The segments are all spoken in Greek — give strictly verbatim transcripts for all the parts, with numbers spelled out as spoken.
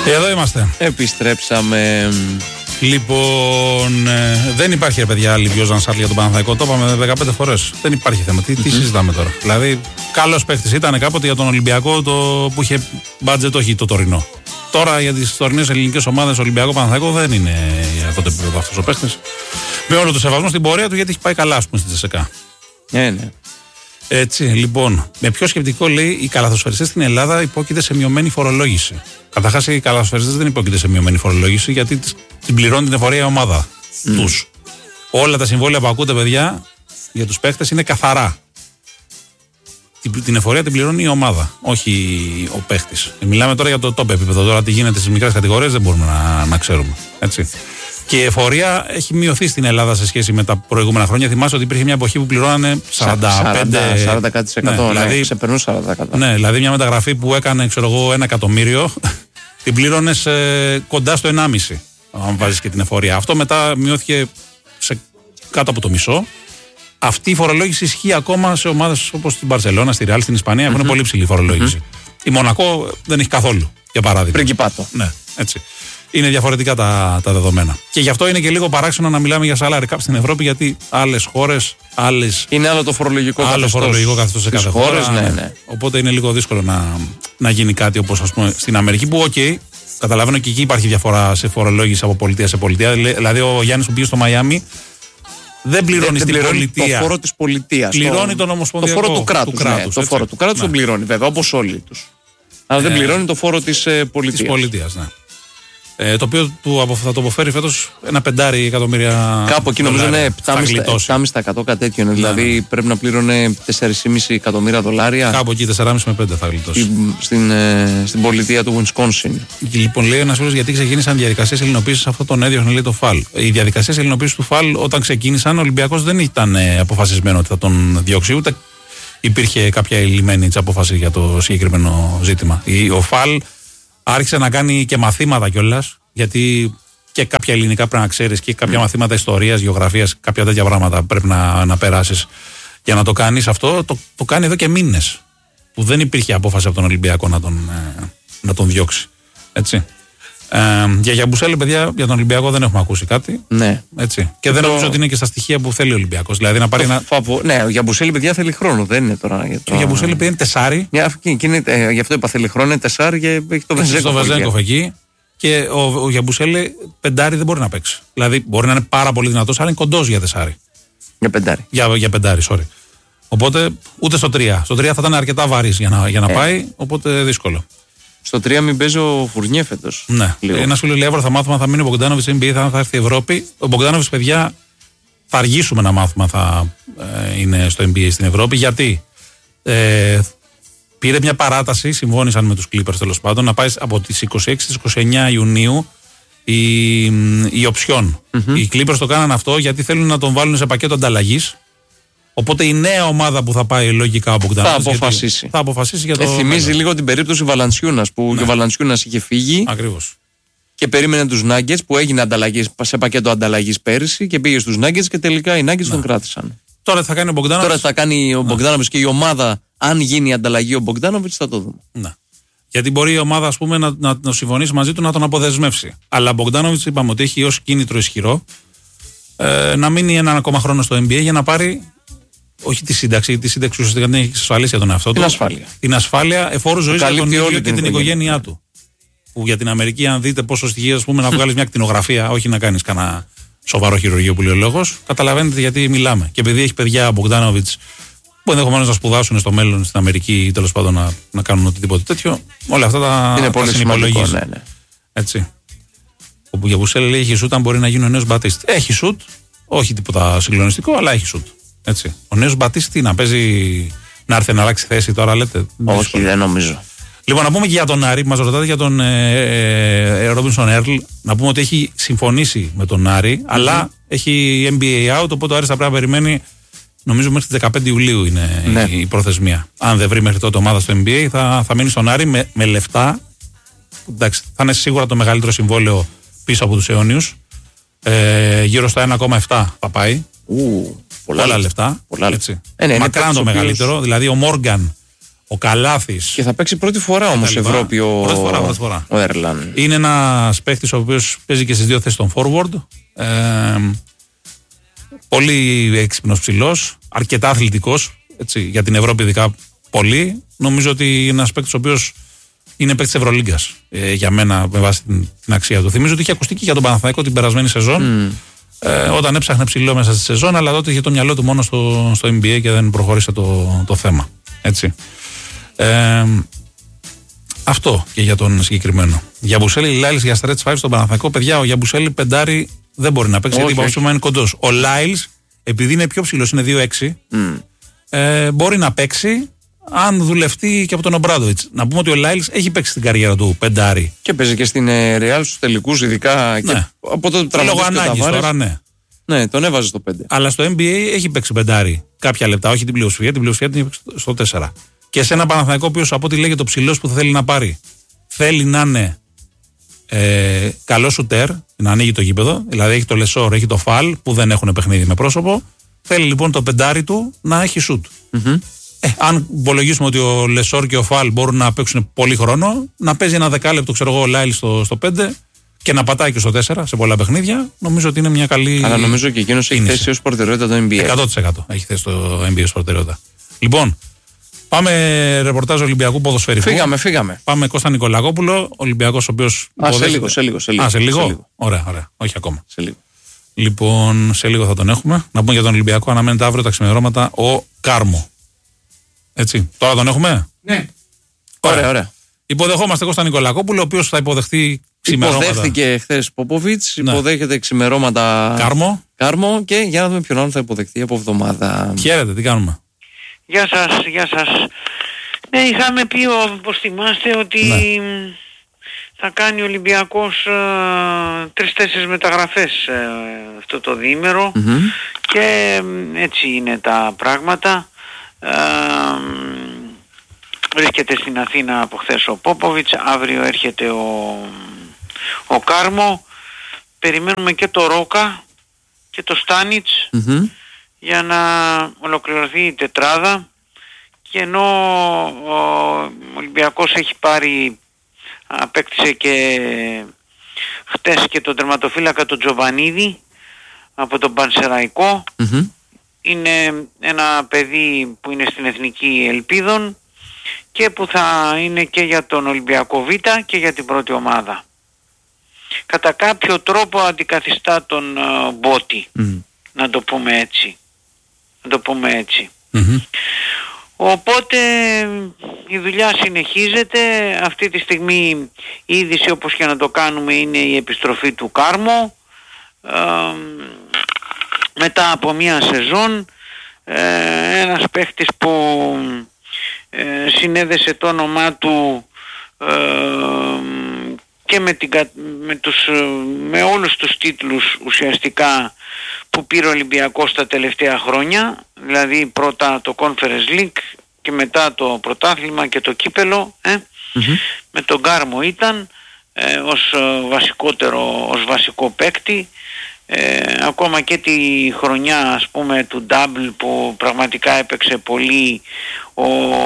Εδώ είμαστε. Επιστρέψαμε. Λοιπόν, ε, δεν υπάρχει ρε παιδιά άλλη Βιόζαν Σάρλ για τον Παναθηναϊκό. Το είπαμε δεκαπέντε φορές. Δεν υπάρχει θέμα. Τι, mm-hmm. τι συζητάμε τώρα. Δηλαδή, καλός παίχτης ήταν κάποτε για τον Ολυμπιακό το, που είχε μπάτζετ, όχι το τωρινό. Τώρα για τις τωρινές ελληνικές ομάδες Ολυμπιακό Παναθηναϊκό δεν είναι αυτό το επίπεδο αυτός ο παίχτης. Με όλο το σεβασμό στην πορεία του γιατί έχει πάει καλά, ας πούμε, στη Τζεσεκά. Ναι, ναι. Έτσι, λοιπόν, με ποιο σκεπτικό λέει οι καλαθοσφαιριστές στην Ελλάδα υπόκειται σε μειωμένη φορολόγηση. Καταρχάς, οι καλαθοσφαιριστές δεν υπόκειται σε μειωμένη φορολόγηση γιατί την πληρώνει την εφορία η ομάδα mm. τους. Όλα τα συμβόλαια που ακούτε, παιδιά, για τους παίκτες είναι καθαρά. Την, την εφορία την πληρώνει η ομάδα, όχι ο παίκτης. Μιλάμε τώρα για το top επίπεδο. Τώρα τι γίνεται στις μικρές κατηγορίες δεν μπορούμε να, να ξέρουμε. Έτσι. Και η εφορία έχει μειωθεί στην Ελλάδα σε σχέση με τα προηγούμενα χρόνια. Θυμάσαι ότι υπήρχε μια εποχή που πληρώνανε σαράντα πέντε σαράντα τοις εκατό. Ναι, δηλαδή, ναι, ξεπερνούν σαράντα τοις εκατό. Ναι, δηλαδή μια μεταγραφή που έκανε, ξέρω εγώ, ένα εκατομμύριο, την πλήρωνες ε, κοντά στο ενάμιση. Αν βάζεις και την εφορία. Αυτό μετά μειώθηκε σε κάτω από το μισό. Αυτή η φορολόγηση ισχύει ακόμα σε ομάδες όπως την Μπαρσελόνα, στη Ρεάλ, στην Ισπανία. Mm-hmm. Έχουν πολύ ψηλή φορολόγηση. Mm-hmm. Η Μονακό δεν έχει καθόλου, για παράδειγμα. Πριγκιπάτο. Ναι, έτσι. Είναι διαφορετικά τα, τα δεδομένα. Και γι' αυτό είναι και λίγο παράξενο να μιλάμε για salary cap στην Ευρώπη, γιατί άλλες χώρες, άλλες. Είναι άλλο το φορολογικό καθεστώς. Άλλο φορολογικό καθεστώς σε κάθε χώρες, χώρα. Ναι, ναι. Οπότε είναι λίγο δύσκολο να, να γίνει κάτι όπως ας πούμε στην Αμερική, που, οκ, okay, καταλαβαίνω και εκεί υπάρχει διαφορά σε φορολόγηση από πολιτεία σε πολιτεία. Δηλαδή, ο Γιάννης που πήγε στο Μαϊάμι δεν πληρώνει στην πολιτεία. Το φόρο της πολιτείας. Πληρώνει τον ομοσπονδιακό. Το φόρο του κράτους. Του κράτους, ναι, το φόρο του κράτους ναι. τον πληρώνει, βέβαια, όπως όλοι τους. Αλλά ε, δεν πληρώνει το φόρο της ε, πολιτείας. Της πολιτείας, ναι. Ε, το οποίο του, θα το αποφέρει φέτος ένα πεντάρι εκατομμύρια. Κάπου εκεί νομίζω είναι επτά κόμμα πέντε τοις εκατό κάτι τέτοιο. Ναι. Δηλαδή πρέπει να πλήρωνε τέσσερα κόμμα πέντε εκατομμύρια δολάρια. Κάπου εκεί τέσσερα κόμμα πέντε με πέντε θα γλιτώσει. Στην, ε, στην πολιτεία του Wisconsin. Λοιπόν, λέει ένας φίλος γιατί ξεκίνησαν διαδικασίες ελληνοποίησης, αυτό τον έδιωχνε, λέει το ΦΑΛ. Οι διαδικασίες ελληνοποίησης του ΦΑΛ όταν ξεκίνησαν, ο Ολυμπιακός δεν ήταν ε, αποφασισμένο ότι θα τον διώξει, ούτε υπήρχε κάποια ελλημένη απόφαση για το συγκεκριμένο ζήτημα. Ο ΦΑΛ άρχισε να κάνει και μαθήματα κιόλας, γιατί και κάποια ελληνικά πρέπει να ξέρεις και κάποια mm. μαθήματα ιστορίας, γεωγραφίας, κάποια τέτοια πράγματα πρέπει να, να περάσεις για να το κάνεις αυτό. Το, το κάνει εδώ και μήνες, που δεν υπήρχε απόφαση από τον Ολυμπιακό να τον, ε, να τον διώξει. Έτσι. Ε, για Γιαμπουσέλη, παιδιά, για τον Ολυμπιακό δεν έχουμε ακούσει κάτι. Ναι. Έτσι. Και δεν το... νομίζω ότι είναι και στα στοιχεία που θέλει ο Ολυμπιακός. Δηλαδή να πάρει ένα... Φαβο... Ναι, ο Γιαμπουσέλη, παιδιά, θέλει χρόνο. Δεν είναι τώρα. Για το... Ο Γιαμπουσέλη, παιδιά, είναι τεσάρι. Για, ε, γι' αυτό είπα θέλει χρόνο, είναι τεσάρι και έχει το Βεζέγκοφ εκεί. Και ο, ο Γιαμπουσέλη πεντάρι δεν μπορεί να παίξει. Δηλαδή μπορεί να είναι πάρα πολύ δυνατός, αλλά είναι κοντός για τεσάρι. Για πεντάρι. Για, για πεντάρι, sorry. Οπότε ούτε στο τρία. Στο τρία θα ήταν αρκετά βαρύς για να, για να ε. πάει, οπότε δύσκολο. Στο τρία μην παίζει ο Φουρνιέ φέτος. Ναι. Ένα φίλο λέει: θα μάθουμε αν θα μείνει ο Μπογκντάνοβιτς N B A, θα, θα έρθει η Ευρώπη. Ο Μπογκντάνοβιτς, παιδιά, θα αργήσουμε να μάθουμε αν θα ε, είναι στο N B A στην Ευρώπη. Γιατί ε, πήρε μια παράταση, συμφώνησαν με τους Clippers τέλος πάντων, να πάει από τις είκοσι έξι στις είκοσι εννέα Ιουνίου η, η οψιόν. Mm-hmm. Οι Clippers το κάναν αυτό γιατί θέλουν να τον βάλουν σε πακέτο ανταλλαγής. Οπότε η νέα ομάδα που θα πάει λογικά ο Μπογκντάνοβιτς θα αποφασίσει. Θα αποφασίσει για το. Ε, θυμίζει μέλλον. Λίγο την περίπτωση Βαλαντσιούνας που ναι. ο Βαλαντσιούνας είχε φύγει. Ακριβώς. Και περίμενε τους Nuggets που έγινε ανταλλαγής, σε πακέτο ανταλλαγής πέρυσι και πήγε στους Nuggets και τελικά οι Nuggets ναι. τον κράτησαν. Τώρα θα κάνει ο Μπογκντάνοβιτς. Τώρα θα κάνει ο Μπογκντάνοβιτς και η ομάδα, αν γίνει η ανταλλαγή ο Μπογκντάνοβιτς, θα το δούμε. Ναι. Γιατί μπορεί η ομάδα, ας πούμε, να, να, να συμφωνήσει μαζί του να τον αποδεσμεύσει. Αλλά ο Μπογκντάνοβιτς είπαμε ότι έχει ως κίνητρο ισχυρό ε, να μείνει έναν ακόμα χρόνο στο N B A για να πάρει. Όχι τη σύνταξη, τη σύνταξη ουσιαστικά δεν έχει εξασφαλίσει για τον εαυτό του. Την ασφάλεια. Την ασφάλεια εφόρου ζωή για τον ίδιο και την, την οικογένειά yeah. του. Που για την Αμερική, αν δείτε πόσο στοιχεία, ας πούμε, να βγάλει μια κτηνογραφία, όχι να κάνει κανένα σοβαρό χειρουργείο που λέει ο λόγος, καταλαβαίνετε γιατί μιλάμε. Και επειδή έχει παιδιά ο Μπογκντάνοβιτς που ενδεχομένως να σπουδάσουν στο μέλλον στην Αμερική ή τέλος πάντων να, να κάνουν οτιδήποτε τέτοιο, όλα αυτά τα, είναι πολύ σημαντικό. Ναι, ναι. Έτσι. Ο Γιαμπουσέλη λέει: έχει σουτ, αν μπορεί να γίνει ο νέος Μπατίστη. Έχει σουτ, όχι τίποτα συγκλονιστικό, αλλά έχει σουτ. Έτσι. Ο νέος Μπατίστη να παίζει, να έρθει να αλλάξει θέση τώρα, λέτε. Όχι, δύσκολο. Δεν νομίζω. Λοιπόν, να πούμε και για τον Άρη, που μας ρωτάτε για τον Ρόμπινσον ε, ε, Έρλ, να πούμε ότι έχει συμφωνήσει με τον Άρη, mm-hmm. αλλά έχει N B A out, οπότε ο Άρης θα πρέπει να περιμένει, νομίζω μέχρι τις δεκαπέντε Ιουλίου είναι ναι. η προθεσμία. Αν δεν βρει μέχρι τότε ομάδα στο N B A, θα, θα μείνει στον Άρη με, με λεφτά. Εντάξει, θα είναι σίγουρα το μεγαλύτερο συμβόλαιο πίσω από τους αιώνιους. Ε, γύρω στα ένα κόμμα επτά θα πάει. Ου, πολλά, πολλά λεφτά. Πολλά έτσι. Ε, ναι, μακράν το οποίος... μεγαλύτερο. Δηλαδή ο Μόργαν, ο Καλάθης. Και θα παίξει πρώτη φορά όμως Ευρώπη ο, πρώτη φορά, πρώτη φορά. ο Έρλαν. Είναι ένας παίκτης ο οποίος παίζει και στις δύο θέσεις των forward. Ε, πολύ έξυπνος ψηλός, αρκετά αθλητικός, έτσι, για την Ευρώπη ειδικά πολύ. Νομίζω ότι είναι ένας παίκτης ο οποίος είναι παίκτης Ευρωλίγκας, ε, για μένα με βάση την, την αξία του. Θυμίζω ότι είχε ακουστεί και για τον Παναθηναϊκό την περασμένη σεζόν, mm. ε, όταν έψαχνε ψηλό μέσα στη σεζόν, αλλά τότε είχε το μυαλό του μόνο στο, στο N B A και δεν προχώρησε το, το θέμα. Έτσι. Ε, αυτό και για τον συγκεκριμένο. Γιαμπουσέλη Λάιλς για stretch five στον Παναθηναϊκό. Παιδιά, ο Γιαμπουσέλη πεντάρι δεν μπορεί να παίξει, όχι, γιατί είπαμε είναι κοντός. Ο Λάιλς, επειδή είναι πιο ψηλός, είναι δύο έξι, mm. ε, μπορεί να παίξει αν δουλευτεί και από τον Ομπράδοβιτς. Να πούμε ότι ο Λάιλς έχει παίξει στην καριέρα του πεντάρι. Και παίζει και στην Ρεάλ στους τελικούς, ειδικά. Ναι. Και από τότε που λόγω ανάγκης τώρα, ναι. Ναι, τον έβαζε στο πέντε. Αλλά στο N B A έχει παίξει πεντάρι κάποια λεπτά, όχι την πλειοψηφία. Την πλειοψηφία την έχει παίξει στο τέσσερα. Και σε ένα Παναθηναϊκό, ο οποίος από ό,τι λέγεται το ψηλός που θέλει να πάρει, θέλει να είναι ε, καλό σουτέρ, να ανοίγει το γήπεδο. Δηλαδή έχει το Λεσόρ, έχει το Φαλ που δεν έχουν παιχνίδι με πρόσωπο. Θέλει λοιπόν το πεντάρι του να έχει σουτ. Mm-hmm. Ε, αν υπολογίσουμε ότι ο Λεσόρ και ο Φαλ μπορούν να παίξουν πολύ χρόνο, να παίζει ένα δεκάλεπτο, ξέρω εγώ, ο Λάιλς στο, στο πέντε και να πατάει και στο τέσσερα σε πολλά παιχνίδια, νομίζω ότι είναι μια καλή. Αλλά νομίζω και εκείνος έχει θέσει ως προτεραιότητα το N B A. εκατό τοις εκατό έχει θέσει το N B A ως προτεραιότητα. Λοιπόν, πάμε ρεπορτάζ Ολυμπιακού ποδοσφαιρικού. Φύγαμε, φύγαμε. Πάμε Κώστα Νικολακόπουλο, Ολυμπιακός ο οποίος. Α, σε λίγο, σε λίγο, σε λίγο. Α, σε λίγο. Σε λίγο. Ωραία, ωραία. Όχι ακόμα. Σε λίγο. Λοιπόν, σε λίγο θα τον έχουμε. Να πούμε για τον Ολυμπιακό, αναμένεται αύριο τα ξημερώματα ο Κάρμο. Έτσι. Τώρα τον έχουμε. Ναι. Ωραία, ωραία. ωραία. Υποδεχόμαστε Κώστα Νικολακόπουλο, ο οποίος θα υποδεχθεί ξημερώματα. Υποδέχθηκε χθες Πόποβιτς, ναι. Υποδέχεται ξημερώματα Κάρμο. Κάρμο και για να δούμε ποιον άλλο θα υποδεχθεί από εβδομάδα. Χαίρετε, τι κάνουμε. Γεια σας, γεια σας. Ναι, είχαμε πει, όπως θυμάστε, ότι ναι. θα κάνει ο Ολυμπιακός ε, τρεις-τέσσερις μεταγραφές ε, αυτό το διήμερο mm-hmm. και ε, έτσι είναι τα πράγματα. Ε, βρίσκεται στην Αθήνα από χθες ο Πόποβιτς, αύριο έρχεται ο, ο Κάρμο, περιμένουμε και το Ρόκα και το Στάνιτς mm-hmm. για να ολοκληρωθεί η τετράδα, και ενώ ο Ολυμπιακός έχει πάρει, απέκτησε και χτες και τον τερματοφύλακα τον Τζοβανίδη από τον Πανσεραϊκό mm-hmm. είναι ένα παιδί που είναι στην Εθνική Ελπίδων και που θα είναι και για τον Ολυμπιακό Β και για την πρώτη ομάδα. Κατά κάποιο τρόπο αντικαθιστά τον uh, Μπότη mm-hmm. να το πούμε έτσι. Να το πούμε έτσι. Mm-hmm. Οπότε η δουλειά συνεχίζεται. Αυτή τη στιγμή η είδηση, όπως και να το κάνουμε, είναι η επιστροφή του Κάρμο ε, μετά από μια σεζόν. ε, ένας παίχτης που ε, συνέδεσε το όνομά του ε, και με, την, με, τους, με όλους τους τίτλους ουσιαστικά που πήρε ο Ολυμπιακός τα τελευταία χρόνια, δηλαδή πρώτα το Conference League και μετά το πρωτάθλημα και το κύπελο, ε? mm-hmm. με τον Κάρμο ήταν ε, ως βασικότερο, ως βασικό παίκτη, ε, ακόμα και τη χρονιά, ας πούμε, του Double που πραγματικά έπαιξε πολύ ο,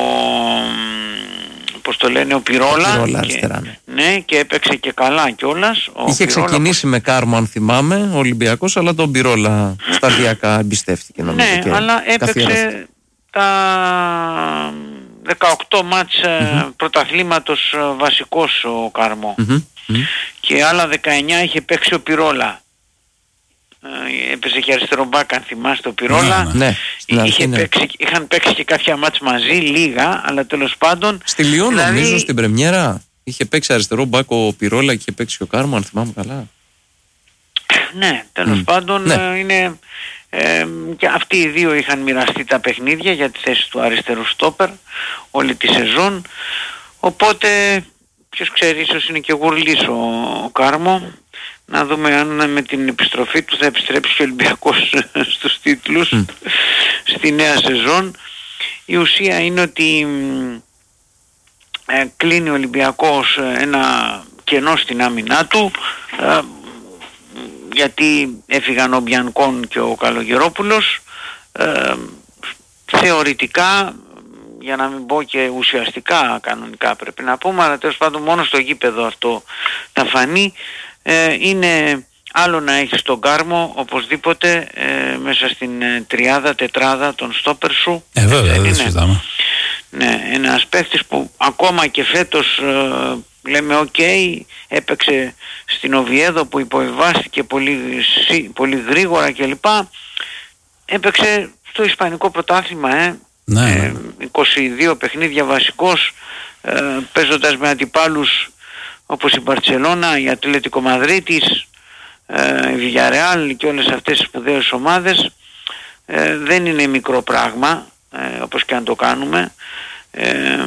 πώς το λένε, ο Πυρόλα, ο Πυρόλα και, αριστερά, ναι. ναι, και έπαιξε και καλά κιόλας. Ο Είχε Πυρόλα, ξεκινήσει που... με Κάρμο, αν θυμάμαι, ο Ολυμπιακός, αλλά τον Πυρόλα σταδιακά εμπιστεύτηκε, νομίζω. Ναι, και αλλά έπαιξε τα δεκαοκτώ μάτς mm-hmm. πρωταθλήματος βασικός ο Κάρμο mm-hmm. και άλλα δεκαεννιά είχε παίξει ο Πυρόλα. Έπαιζε και αριστερό μπακ, αν θυμάστε, ο Πυρόλα. Ναι, ναι. Είχε ναι. παίξει, είχαν παίξει και κάποια μάτς μαζί, λίγα, αλλά τέλος πάντων. Στη Λιόν, δηλαδή... νομίζω, στην πρεμιέρα είχε παίξει αριστερό μπακ ο Πυρόλα και είχε παίξει ο Κάρμο, αν θυμάμαι καλά. Ναι, τέλος mm. πάντων ναι. είναι... Ε, και αυτοί οι δύο είχαν μοιραστεί τα παιχνίδια για τη θέση του αριστερού στόπερ όλη τη σεζόν, οπότε ποιος ξέρει, ίσως είναι και γουρλής ο, ο Κάρμο. Να δούμε αν με την επιστροφή του θα επιστρέψει και ο Ολυμπιακός στους τίτλους mm. στη νέα σεζόν. Η ουσία είναι ότι ε, κλείνει ο Ολυμπιακός ένα κενό στην άμυνά του, ε, γιατί έφυγαν ο Μπιανκόν και ο Καλογερόπουλος. Ε, θεωρητικά για να μην πω και ουσιαστικά κανονικά πρέπει να πούμε, αλλά τέλος πάντων μόνο στο γήπεδο αυτό θα φανεί. Ε, είναι άλλο να έχεις τον Κάρμο οπωσδήποτε ε, μέσα στην ε, τριάδα, τετράδα των στόπερ σου. Ε, βέβαια, δεν συζητάμε. Ναι, ένας παίκτης που ακόμα και φέτος ε, λέμε οκ, okay, έπαιξε στην Οβιέδο που υποβιβάστηκε πολύ, πολύ γρήγορα κλπ. Έπαιξε στο Ισπανικό πρωτάθλημα, ε. Ναι, ναι. Ε, είκοσι δύο παιχνίδια βασικός, ε, παίζοντας με αντιπάλους όπως η Μπαρτσελώνα, η Ατλέτικο Μαδρίτης, ε, η Villarreal και όλες αυτές τις σπουδαίες ομάδες. Ε, δεν είναι μικρό πράγμα, ε, όπως και αν το κάνουμε. Ε,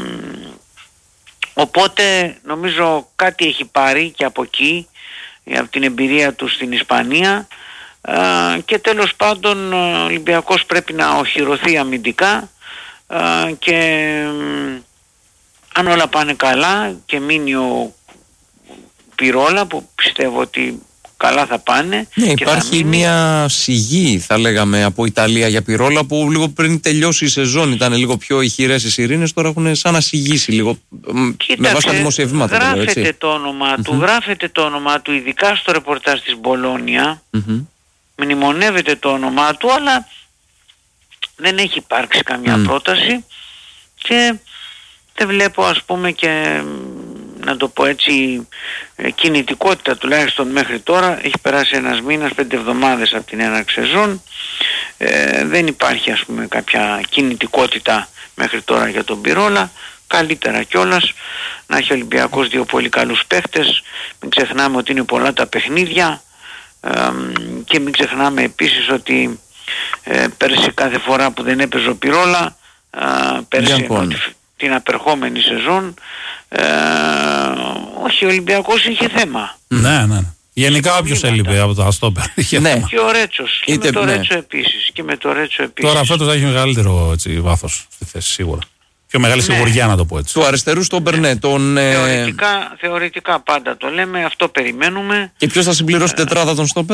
οπότε νομίζω κάτι έχει πάρει και από εκεί, από την εμπειρία του στην Ισπανία. Uh, και τέλος πάντων ο Ολυμπιακός πρέπει να οχυρωθεί αμυντικά uh, και um, αν όλα πάνε καλά και μείνει ο Πυρόλα που πιστεύω ότι καλά θα πάνε. Ναι, και υπάρχει μια σιγή θα λέγαμε από Ιταλία για Πυρόλα που λίγο πριν τελειώσει η σεζόν ήταν λίγο πιο ηχηρές οι σιρήνες, τώρα έχουν σαν να σιγήσει λίγο. Κοίταξε, με βάση τα δημοσιεύματα. Γράφεται έτσι. το όνομά του, mm-hmm. γράφεται το όνομά του ειδικά στο ρεπορτάζ της Μπολόνια. Mm-hmm. Μνημονεύεται το όνομά του, αλλά δεν έχει υπάρξει καμιά mm. πρόταση και δεν βλέπω ας πούμε και να το πω έτσι κινητικότητα τουλάχιστον μέχρι τώρα. Έχει περάσει ένας μήνας, πέντε εβδομάδες από την έναρξη σεζόν, ε, δεν υπάρχει ας πούμε κάποια κινητικότητα μέχρι τώρα για τον Πυρόλα. Καλύτερα κιόλας να έχει ο Ολυμπιακός δύο πολύ καλούς παίχτες, μην ξεχνάμε ότι είναι πολλά τα παιχνίδια. Ε, και μην ξεχνάμε επίσης ότι ε, πέρσι κάθε φορά που δεν έπαιζε ο Πυρόλα ε, πέρσι την απερχόμενη σεζόν ε, όχι, ο Ολυμπιακός είχε θέμα. Ναι, ναι. Γενικά όποιος έλειπε από το Αστόπερ είχε ναι. θέμα. Και ο Ρέτσος και Είτε, με το ναι. Ρέτσο επίσης και με το Ρέτσο επίσης. Τώρα φέτος θα έχει μεγαλύτερο έτσι, βάθος στη θέση σίγουρα. Πιο μεγάλη ναι. σιγουριά να το πω έτσι. Του αριστερού στόπερ, ναι. Τον, θεωρητικά, θεωρητικά πάντα το λέμε, αυτό περιμένουμε. Και ποιος θα συμπληρώσει την τετράδα των στόπερ?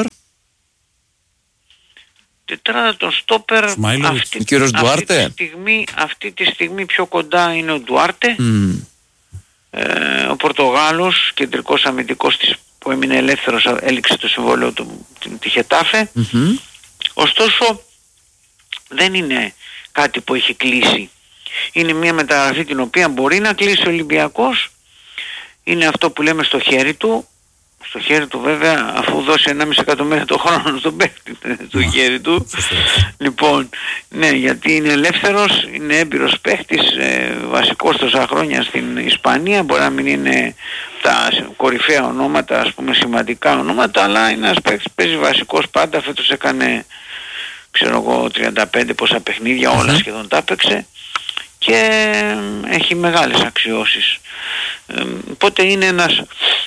Τετράδα των στόπερ αυτή, ο κύριος Ντουάρτε. Αυτή τη, στιγμή, αυτή τη στιγμή πιο κοντά είναι ο Ντουάρτε, mm. ε, ο Πορτογάλος κεντρικός αμυντικός της που έμεινε ελεύθερος, έληξε το συμβόλαιο του τη Χετάφε. Mm-hmm. Ωστόσο δεν είναι κάτι που έχει κλείσει. Είναι μια μεταγραφή την οποία μπορεί να κλείσει ο Ολυμπιακός. Είναι αυτό που λέμε στο χέρι του. Στο χέρι του βέβαια, αφού δώσει ενάμιση εκατομμύρια το χρόνο στον παίκτη στο χέρι του. Λοιπόν, ναι, γιατί είναι ελεύθερος, είναι έμπειρος παίκτης, ε, βασικός τόσα χρόνια στην Ισπανία. Μπορεί να μην είναι τα κορυφαία ονόματα, ας πούμε σημαντικά ονόματα, αλλά είναι ένας παίκτης που παίζει βασικός πάντα. Φέτος έκανε, ξέρω εγώ, τριάντα πέντε πόσα παιχνίδια, όλα σχεδόν τα έπαιξε. Και έχει μεγάλες αξιώσεις. Ε, οπότε είναι ένας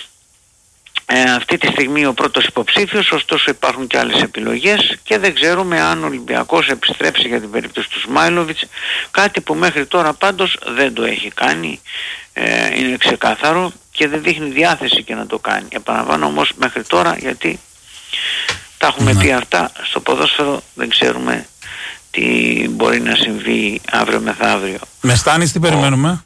ε, αυτή τη στιγμή ο πρώτος υποψήφιος, ωστόσο υπάρχουν και άλλες επιλογές και δεν ξέρουμε αν ο Ολυμπιακός επιστρέψει για την περίπτωση του Σμάιλοβιτς, κάτι που μέχρι τώρα πάντως δεν το έχει κάνει, ε, είναι ξεκάθαρο και δεν δείχνει διάθεση και να το κάνει. Επαναλαμβάνω όμως μέχρι τώρα, γιατί τα έχουμε πει αυτά, στο ποδόσφαιρο δεν ξέρουμε τι μπορεί να συμβεί αύριο μεθαύριο. Με Στάνης τι περιμένουμε?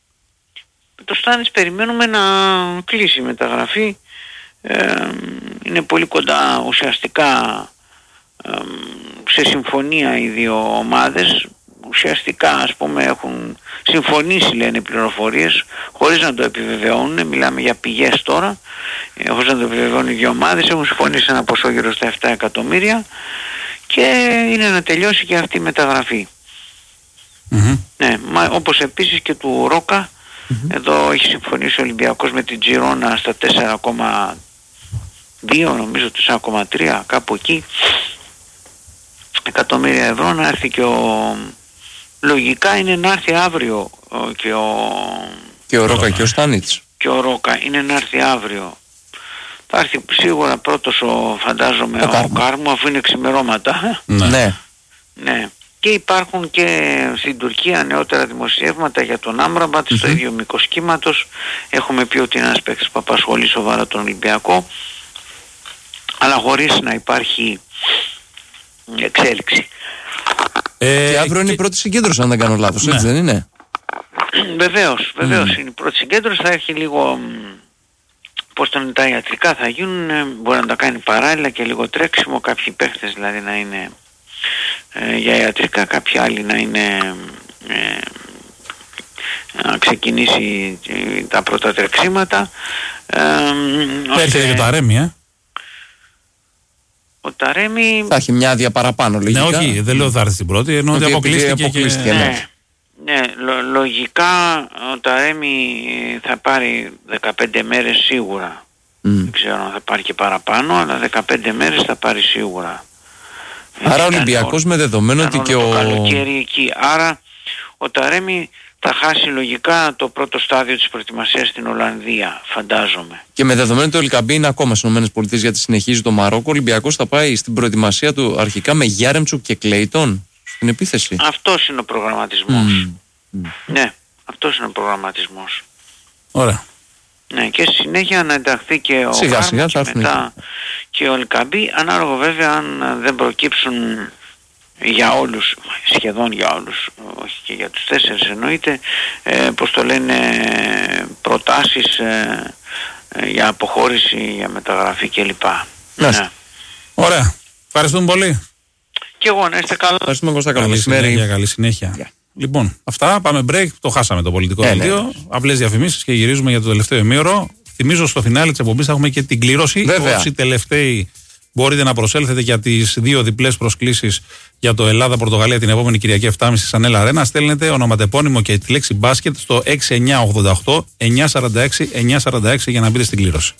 Το Στάνης περιμένουμε να κλείσει η μεταγραφή. Ε, είναι πολύ κοντά ουσιαστικά ε, σε συμφωνία οι δύο ομάδες. Ουσιαστικά ας πούμε έχουν συμφωνήσει, λένε οι πληροφορίες, χωρίς να το επιβεβαιώνουν. Μιλάμε για πηγές τώρα, ε, χωρίς να το επιβεβαιώνουν οι δύο ομάδες. Έχουν συμφωνήσει ένα ποσό γύρω στα επτά εκατομμύρια και είναι να τελειώσει και αυτή η μεταγραφή. Mm-hmm. Ναι, μα, όπως επίσης και του Ρόκα. Mm-hmm. Εδώ έχει συμφωνήσει ο Ολυμπιακός με την Τζιρόνα στα τέσσερα κόμμα δύο, νομίζω τέσσερα κόμμα τρία, κάπου εκεί, εκατομμύρια ευρώ. Να έρθει και ο... Λογικά είναι να έρθει αύριο ο... και ο... Και ο Ρόκα και ο Στάνιτς. Και ο Ρόκα είναι να έρθει αύριο. Θα έρθει σίγουρα πρώτος ο, φαντάζομαι, ο, ο Κάρμο, αφού είναι ξημερώματα. Ναι. Ναι. Και υπάρχουν και στην Τουρκία νεότερα δημοσιεύματα για τον Άμραμπατ, mm-hmm. στο ίδιο μήκος κύματος. Έχουμε πει ότι είναι ένας παίκτης που απασχολεί σοβαρά τον Ολυμπιακό, αλλά χωρίς να υπάρχει εξέλιξη. Ε, και αύριο και... είναι η πρώτη συγκέντρωση, αν δεν κάνω λάθος, ναι. Έτσι δεν είναι? Βεβαίως, βεβαίως. Mm. Είναι η πρώτη συγκέντρωση, θα έχει λίγο... Πώς τα, τα ιατρικά θα γίνουν, μπορεί να τα κάνει παράλληλα και λίγο τρέξιμο, κάποιοι παίχτες δηλαδή να είναι ε, για ιατρικά, κάποιοι άλλοι να είναι ε, να ξεκινήσει ε, τα πρώτα τρεξίματα. Ε, Έρχεται και το Ταρέμι, ε. Ο Ταρέμι... Θα έχει μια άδεια παραπάνω λογικά. Ναι, όχι, δεν λέω ότι θα έρθει στην πρώτη, ενώ ότι αποκλείστηκε, αποκλείστηκε και... Ναι. Ναι, λο, λογικά ο Ταρέμι θα πάρει δεκαπέντε μέρες σίγουρα. Mm. Δεν ξέρω αν θα πάρει και παραπάνω, αλλά δεκαπέντε μέρες θα πάρει σίγουρα. Άρα ο Ολυμπιακός με δεδομένο ότι και ο... καλοκαίρι εκεί. Άρα ο Ταρέμι θα χάσει λογικά το πρώτο στάδιο της προετοιμασίας στην Ολλανδία, φαντάζομαι. Και με δεδομένο ότι ο Ελκαμπή είναι ακόμα στις ΗΠΑ γιατί συνεχίζει το Μαρόκο, ο Ολυμπιακός θα πάει στην προετοιμασία του αρχικά με Γιάρεμτσουκ και Κλέιτον. Στην επίθεση. Αυτός είναι ο προγραμματισμός. Mm. Mm. Ναι, αυτός είναι ο προγραμματισμός. Ωραία. Ναι, και στη συνέχεια να ενταχθεί και ο σιγά, σιγά, και μετά και ο Ελκαμπή, ανάλογα βέβαια αν δεν προκύψουν για όλους, σχεδόν για όλους, όχι και για τους τέσσερις εννοείται, ε, πώς το λένε, προτάσεις ε, ε, για αποχώρηση, για μεταγραφή κλπ. Ναι. Ωραία. Ευχαριστούμε πολύ. Και εγώ, να είστε καλά. Ευχαριστούμε, Κώστα. Καλό καλή συνέχεια. Καλή συνέχεια. Yeah. Λοιπόν, αυτά. Πάμε break. Το χάσαμε το πολιτικό δελτίο. Yeah, ναι. Απλές διαφημίσεις και γυρίζουμε για το τελευταίο ημίωρο. Θυμίζω στο φινάλε της εκπομπής θα έχουμε και την κλήρωση. Βέβαια. Όσοι τελευταίοι μπορείτε να προσέλθετε για τις δύο διπλές προσκλήσεις για το Ελλάδα-Πορτογαλία την επόμενη Κυριακή επτά και μισή στη Σανέλα Αρένα. Στέλνετε ονοματεπώνυμο και τη λέξη μπάσκετ στο έξι εννιά ογδόντα οκτώ εννιά σαράντα έξι εννιά σαράντα έξι για να μπείτε στην κλήρωση.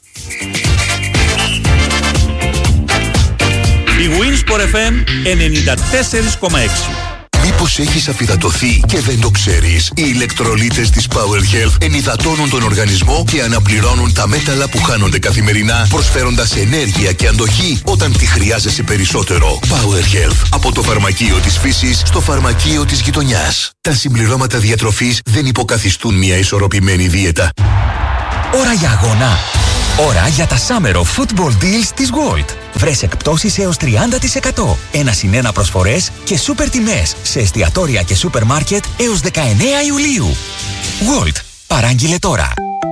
Η Winsport εφ εμ ενενήντα τέσσερα κόμμα έξι. Μήπως έχεις αφυδατωθεί και δεν το ξέρεις? Οι ηλεκτρολίτες της Power Health ενυδατώνουν τον οργανισμό και αναπληρώνουν τα μέταλλα που χάνονται καθημερινά, προσφέροντας ενέργεια και αντοχή όταν τη χρειάζεσαι περισσότερο. Power Health. Από το φαρμακείο της φύσης στο φαρμακείο της γειτονιάς. Τα συμπληρώματα διατροφής δεν υποκαθιστούν μια ισορροπημένη δίαιτα. Ώρα για αγώνα. Ώρα για τα Summer of Football Deals της Gold. Βρες εκπτώσεις έως τριάντα τοις εκατό. Ένα συν ένα προσφορές και σούπερ τιμές σε εστιατόρια και σούπερ μάρκετ έως δεκαεννέα Ιουλίου. Gold. Παράγγειλε τώρα.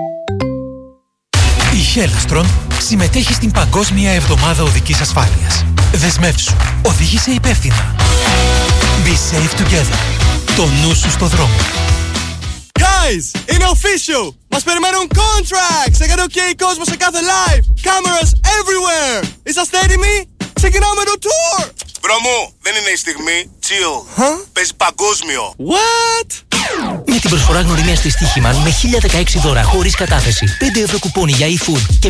Η Hellstrom συμμετέχει στην Παγκόσμια Εβδομάδα Οδικής Ασφάλειας. Δεσμεύσου. Οδήγησε υπεύθυνα. Be safe together. Το νου σου στο δρόμο. Guys, είναι official! Μας περιμένουν contracts! Έκανε ok κόσμο σε κάθε live! Cameras everywhere! Είσαστε έτοιμοι? Ξεκινάμε το tour! Μπρο μου, δεν είναι η στιγμή. Chill. Huh? Παίζει παγκόσμιο. What? Με την προσφορά γνωριμίας της Στοίχημαν με χίλια δεκαέξι δώρα χωρίς κατάθεση, πέντε ευρώ κουπόνι για e-food και...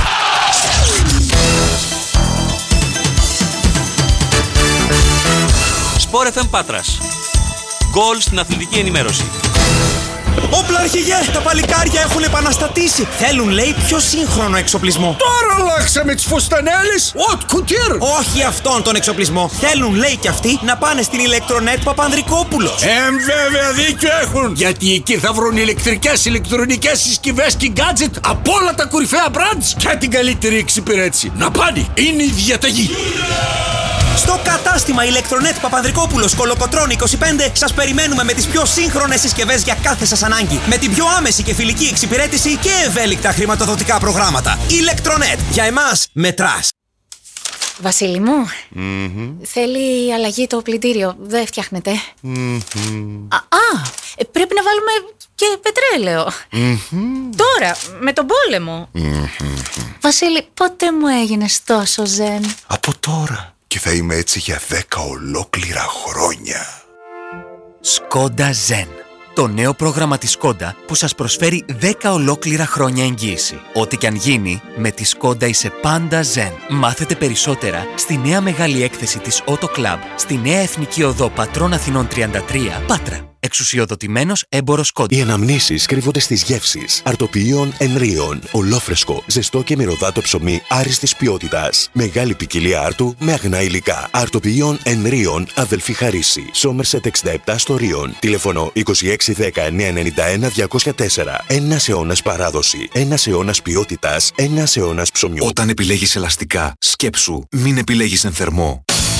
Sport εφ εμ Πάτρας. Γκολ στην αθλητική ενημέρωση. Όπλα αρχηγέ! Τα παλικάρια έχουν επαναστατήσει! Θέλουν, λέει, πιο σύγχρονο εξοπλισμό. Τώρα αλλάξαμε τις φουστανέλες! Οτ κουτίρ! Όχι αυτόν τον εξοπλισμό. Θέλουν, λέει, κι αυτοί να πάνε στην Ηλεκτρονέτ Παπανδρικόπουλος. Ε, βέβαια δίκιο έχουν! Γιατί εκεί θα βρουν ηλεκτρικές, ηλεκτρονικές συσκευές και gadget από όλα τα κορυφαία brands και την καλύτερη εξυπηρέτηση. Να πάνε! Είναι η διαταγή! Στο κατάστημα Ηλεκτρονέτ Παπανδρικόπουλος Κολοκοτρώνη είκοσι πέντε σας περιμένουμε με τις πιο σύγχρονες συσκευές για κάθε σας ανάγκη. Με την πιο άμεση και φιλική εξυπηρέτηση και ευέλικτα χρηματοδοτικά προγράμματα. Ηλεκτρονέτ. Για εμάς μετράς. Βασίλη μου, mm-hmm. θέλει αλλαγή το πλυντήριο. Δεν φτιάχνεται. Mm-hmm. Α, α, πρέπει να βάλουμε και πετρέλαιο. Mm-hmm. Τώρα, με τον πόλεμο. Mm-hmm. Βασίλη, πότε μου έγινες τόσο ζεν? Από τώρα. Και θα είμαι έτσι για δέκα ολόκληρα χρόνια. Skoda Zen. Το νέο πρόγραμμα της Skoda που σας προσφέρει δέκα ολόκληρα χρόνια εγγύηση. Ό,τι κι αν γίνει, με τη Skoda είσαι πάντα Zen. Μάθετε περισσότερα στη νέα μεγάλη έκθεση της Auto Club, στη νέα Εθνική Οδό Πατρών Αθηνών τριάντα τρία, Πάτρα. Εξουσιοδοτημένος έμπορος Skoda. Οι αναμνήσεις κρύβονται στις γεύσεις. Αρτοποιείων Ενρίων. Ολόφρεσκο, ζεστό και μυρωδάτο ψωμί άριστης ποιότητας. Μεγάλη ποικιλία άρτου με αγνά υλικά. Αρτοποιείων Ενρίων, αδελφή Χαρίση. Σόμερσετ εξήντα επτά στο Ρίον. Τηλεφωνό είκοσι έξι δέκα εννιακόσια ενενήντα ένα διακόσια τέσσερα. Ένας αιώνας παράδοση. Ένας αιώνας ποιότητας. Ένας αιώνας ψωμιού. Όταν επιλέγεις ελαστικά, σκέψου, μην επιλέγεις εν θερμό.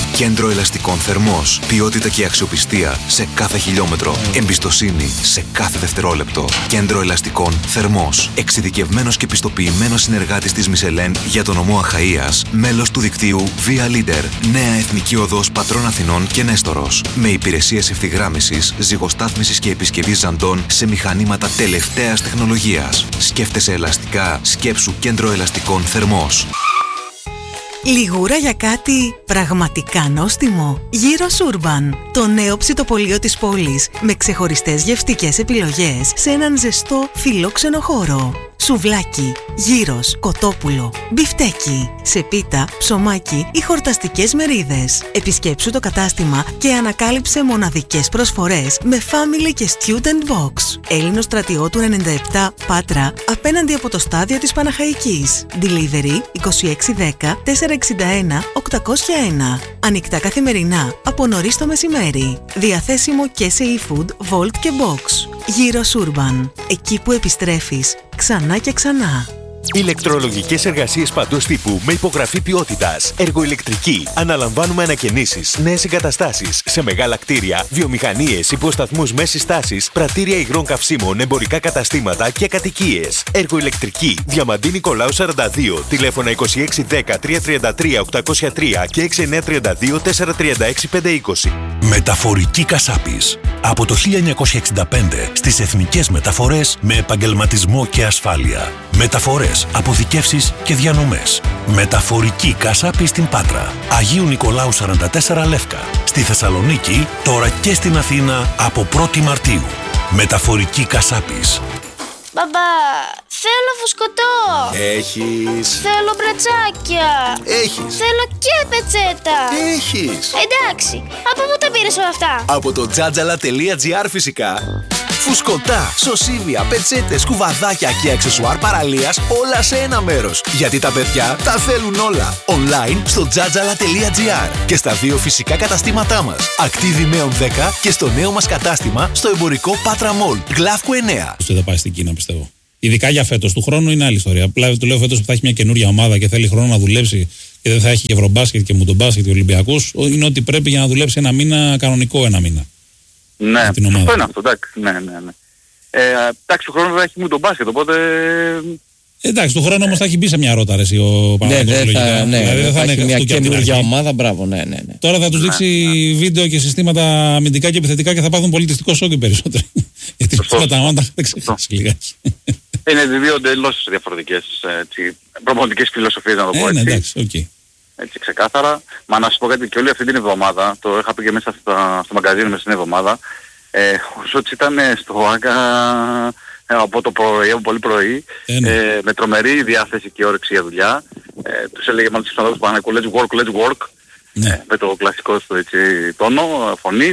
Κέντρο Ελαστικών Θερμός. Ποιότητα και αξιοπιστία σε κάθε χιλιόμετρο. Εμπιστοσύνη σε κάθε δευτερόλεπτο. Κέντρο Ελαστικών Θερμός. Εξειδικευμένος και πιστοποιημένος συνεργάτης της Michelin για τον νομό Αχαΐας. Μέλος του δικτύου Via Leader. Νέα Εθνική Οδός Πατρών Αθηνών και Νέστορος. Με υπηρεσίες ευθυγράμμισης, ζυγοστάθμισης και επισκευής ζαντών σε μηχανήματα τελευταίας τεχνολογίας. Σκέφτεσαι ελαστικά, σκέψου Κέντρο Ελαστικών Θερμός. Λιγούρα για κάτι πραγματικά νόστιμο. Γύρος Urban, το νέο ψητοπωλείο της πόλης, με ξεχωριστές γευστικές επιλογές σε έναν ζεστό φιλόξενο χώρο. Σουβλάκι, γύρος, κοτόπουλο, μπιφτέκι, σε πίτα, ψωμάκι ή χορταστικές μερίδες. Επισκέψου το κατάστημα και ανακάλυψε μοναδικές προσφορές με family και student box. Έλληνος στρατιώτου ενενήντα επτά Πάτρα, απέναντι από το στάδιο της Παναχαϊκής. Delivery είκοσι έξι δέκα τετρακόσια εξήντα ένα οκτακόσια ένα. Ανοιχτά καθημερινά από νωρίς το μεσημέρι. Διαθέσιμο και σε e-food, Volt και Box. Γύρος Urban, εκεί που επιστρέφεις ξανά και ξανά. Ηλεκτρολογικές εργασίες παντός τύπου με υπογραφή ποιότητας. Εργοηλεκτρική. Αναλαμβάνουμε ανακαινήσεις, νέες εγκαταστάσεις σε μεγάλα κτίρια, βιομηχανίες, υποσταθμούς μέσης τάσης, πρατήρια υγρών καυσίμων, εμπορικά καταστήματα και κατοικίες. Εργοηλεκτρική. Διαμαντή Νικολάου σαράντα δύο. Τηλέφωνα είκοσι έξι δέκα τριακόσια τριάντα τρία οκτακόσια τρία και έξι εννιά τρία δύο τέσσερα τρία έξι πέντε είκοσι. Μεταφορική Κασάπης. Από το χίλια εννιακόσια εξήντα πέντε στις εθνικές μεταφορές με επαγγελματισμό και ασφάλεια. Μεταφορές, αποθηκεύσεις και διανομές. Μεταφορική Κασάπη στην Πάτρα. Αγίου Νικολάου σαράντα τέσσερα Λεύκα. Στη Θεσσαλονίκη, τώρα και στην Αθήνα από πρώτη Μαρτίου. Μεταφορική Κασάπης. Μπαμπά, θέλω φουσκωτό. Έχεις. Θέλω μπρατσάκια. Έχεις. Θέλω και πετσέτα. Έχεις. Εντάξει, από πού τα πήρες όλα αυτά? Από το τζάτζαλα τελεία τζι άρ φυσικά. Φουσκωτά, σωσίβια, πετσέτες, κουβαδάκια και αξεσουάρ παραλίας όλα σε ένα μέρος. Γιατί τα παιδιά τα θέλουν όλα. Online στο τζάτζαλα τελεία τζι άρ και στα δύο φυσικά καταστήματά μας. Ακτίβη Μέων δέκα και στο νέο μας κατάστημα στο εμπορικό Πάτρα Μολ, Γλαύκου εννέα. Δεν θα πάει στην Κίνα, πιστεύω. Ειδικά για φέτος. Του χρόνου είναι άλλη ιστορία. Απλά του λέω φέτος που θα έχει μια καινούρια ομάδα και θέλει χρόνο να δουλέψει και δεν θα έχει και ευρωμπάσκετ και μουντομπάσκετ και Ολυμπιακούς. Είναι ότι πρέπει για να δουλέψει ένα μήνα, κανονικό ένα μήνα. Ναι, αυτό είναι αυτό, εντάξει, ναι, ναι, ναι. Ε, εντάξει, του χρόνου θα έχει μου τον μπάσκετ, οπότε... Εντάξει, του χρόνου όμως θα έχει μπει σε μια ρότα ρε, ο Παναγιώτος. Ναι, θα, ναι, δηλαδή, δεν θα, θα έχει είναι μια καινούργια ομάδα, μπράβο, ναι, ναι, ναι. Τώρα θα τους δείξει ναι, ναι. βίντεο και συστήματα αμυντικά και επιθετικά και θα πάθουν πολιτιστικό σοκ οι περισσότεροι. Γιατί τα μάτια θα ξεχάσει λιγάκι. Είναι δύο εντελώς διαφορετικές προπονητικές φιλοσοφίες, να το πω έτσι. Ε, ναι, εντάξει, okay. Έτσι ξεκάθαρα. Μα να σας πω κάτι και όλη αυτή την εβδομάδα, το είχα πει και μέσα στα, στο μαγκαζίνο μέσα στην εβδομάδα, ε, ο Σότς ήταν στο Άγκα ε, από το πρωί, από πολύ πρωί, ε, ναι. ε, με τρομερή διάθεση και όρεξη για δουλειά. Ε, τους έλεγε μάλλον στους ανθρώπους που πάνε let's work, let's work, ναι. ε, με το κλασικό στο έτσι, τόνο, φωνής.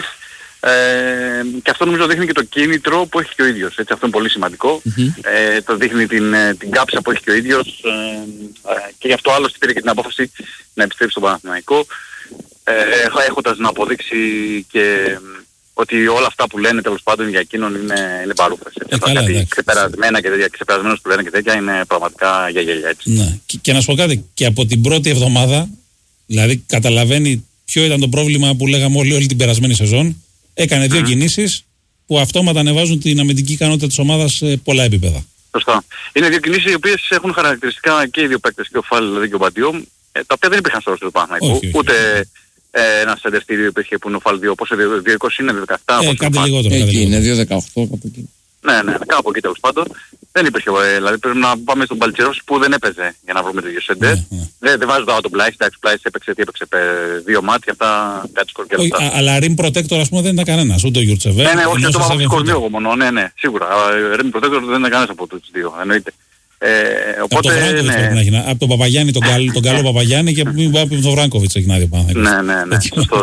Ε, και αυτό νομίζω δείχνει και το κίνητρο που έχει και ο ίδιος, έτσι, αυτό είναι πολύ σημαντικό. Mm-hmm. Ε, το δείχνει την, την κάψα που έχει και ο ίδιος ε, ε, και γι' αυτό άλλωστε πήρε και την απόφαση να επιστρέψει στον Παναθηναϊκό, ε, έχοντας να αποδείξει και ότι όλα αυτά που λένε τέλος πάντων για εκείνον είναι, είναι παρούφες. Ε, κάτι ξεπερασμένα και τέτοια, ξεπερασμένους που λένε και τέτοια είναι πραγματικά για γέλια, έτσι. Ναι. Και, και να σου πω κάτι, και από την πρώτη εβδομάδα, δηλαδή καταλαβαίνει ποιο ήταν το πρόβλημα που λέγαμε όλοι όλη την περασμένη σεζόν. Έκανε δύο mm. κινήσεις που αυτόματα ανεβάζουν την αμυντική ικανότητα της ομάδας σε πολλά επίπεδα. Σωστά. Είναι δύο κινήσεις οι οποίες έχουν χαρακτηριστικά και οι δύο παίκτες, και ο Φάλ δηλαδή και ο Μπαντιό, ε, τα οποία δεν υπήρχαν στο ρόστερ του Παναθηναϊκού. Ούτε ε, ένα σεντερστήριο υπήρχε που είναι ο Φάλ δύο, πόσο δύο είκοσι είναι, δύο δεκαεπτά. Ε, κάτι λιγότερο. Εκεί είναι δύο δεκαοκτώ κάπου εκεί. Ναι, ναι, κάπου εκεί τέλος πάντων. Δεν υπήρχε, δηλαδή πρέπει να πάμε στον Παλτσερός που δεν έπαιζε για να βρούμε το ίδιο σέντερ. Ναι, ναι. Δεν, δεν βάζω τώρα τον Πλάις, εντάξει, Πλάις έπαιξε, τι έπαιξε, δύο μάτια, αυτά κάτι σκορπιά. Αλλά Rim Protector ας πούμε δεν ήταν κανένας, ούτε ο Γιουρτσεβέ. Ναι, ναι, όχι, το μάθω σκορπιό εγώ μόνο, ναι, ναι, σίγουρα. Rim Protector δεν ήταν κανένας από τους δύο, εννοείται. Ε, οπότε, από τον ναι. πρέπει να από τον Παπαγιάννη, τον, καλ, τον καλό Παπαγιάννη και από τον Βράγκοβιτς έχει να δει πάνω. Ναι, ναι, ναι, σωστό,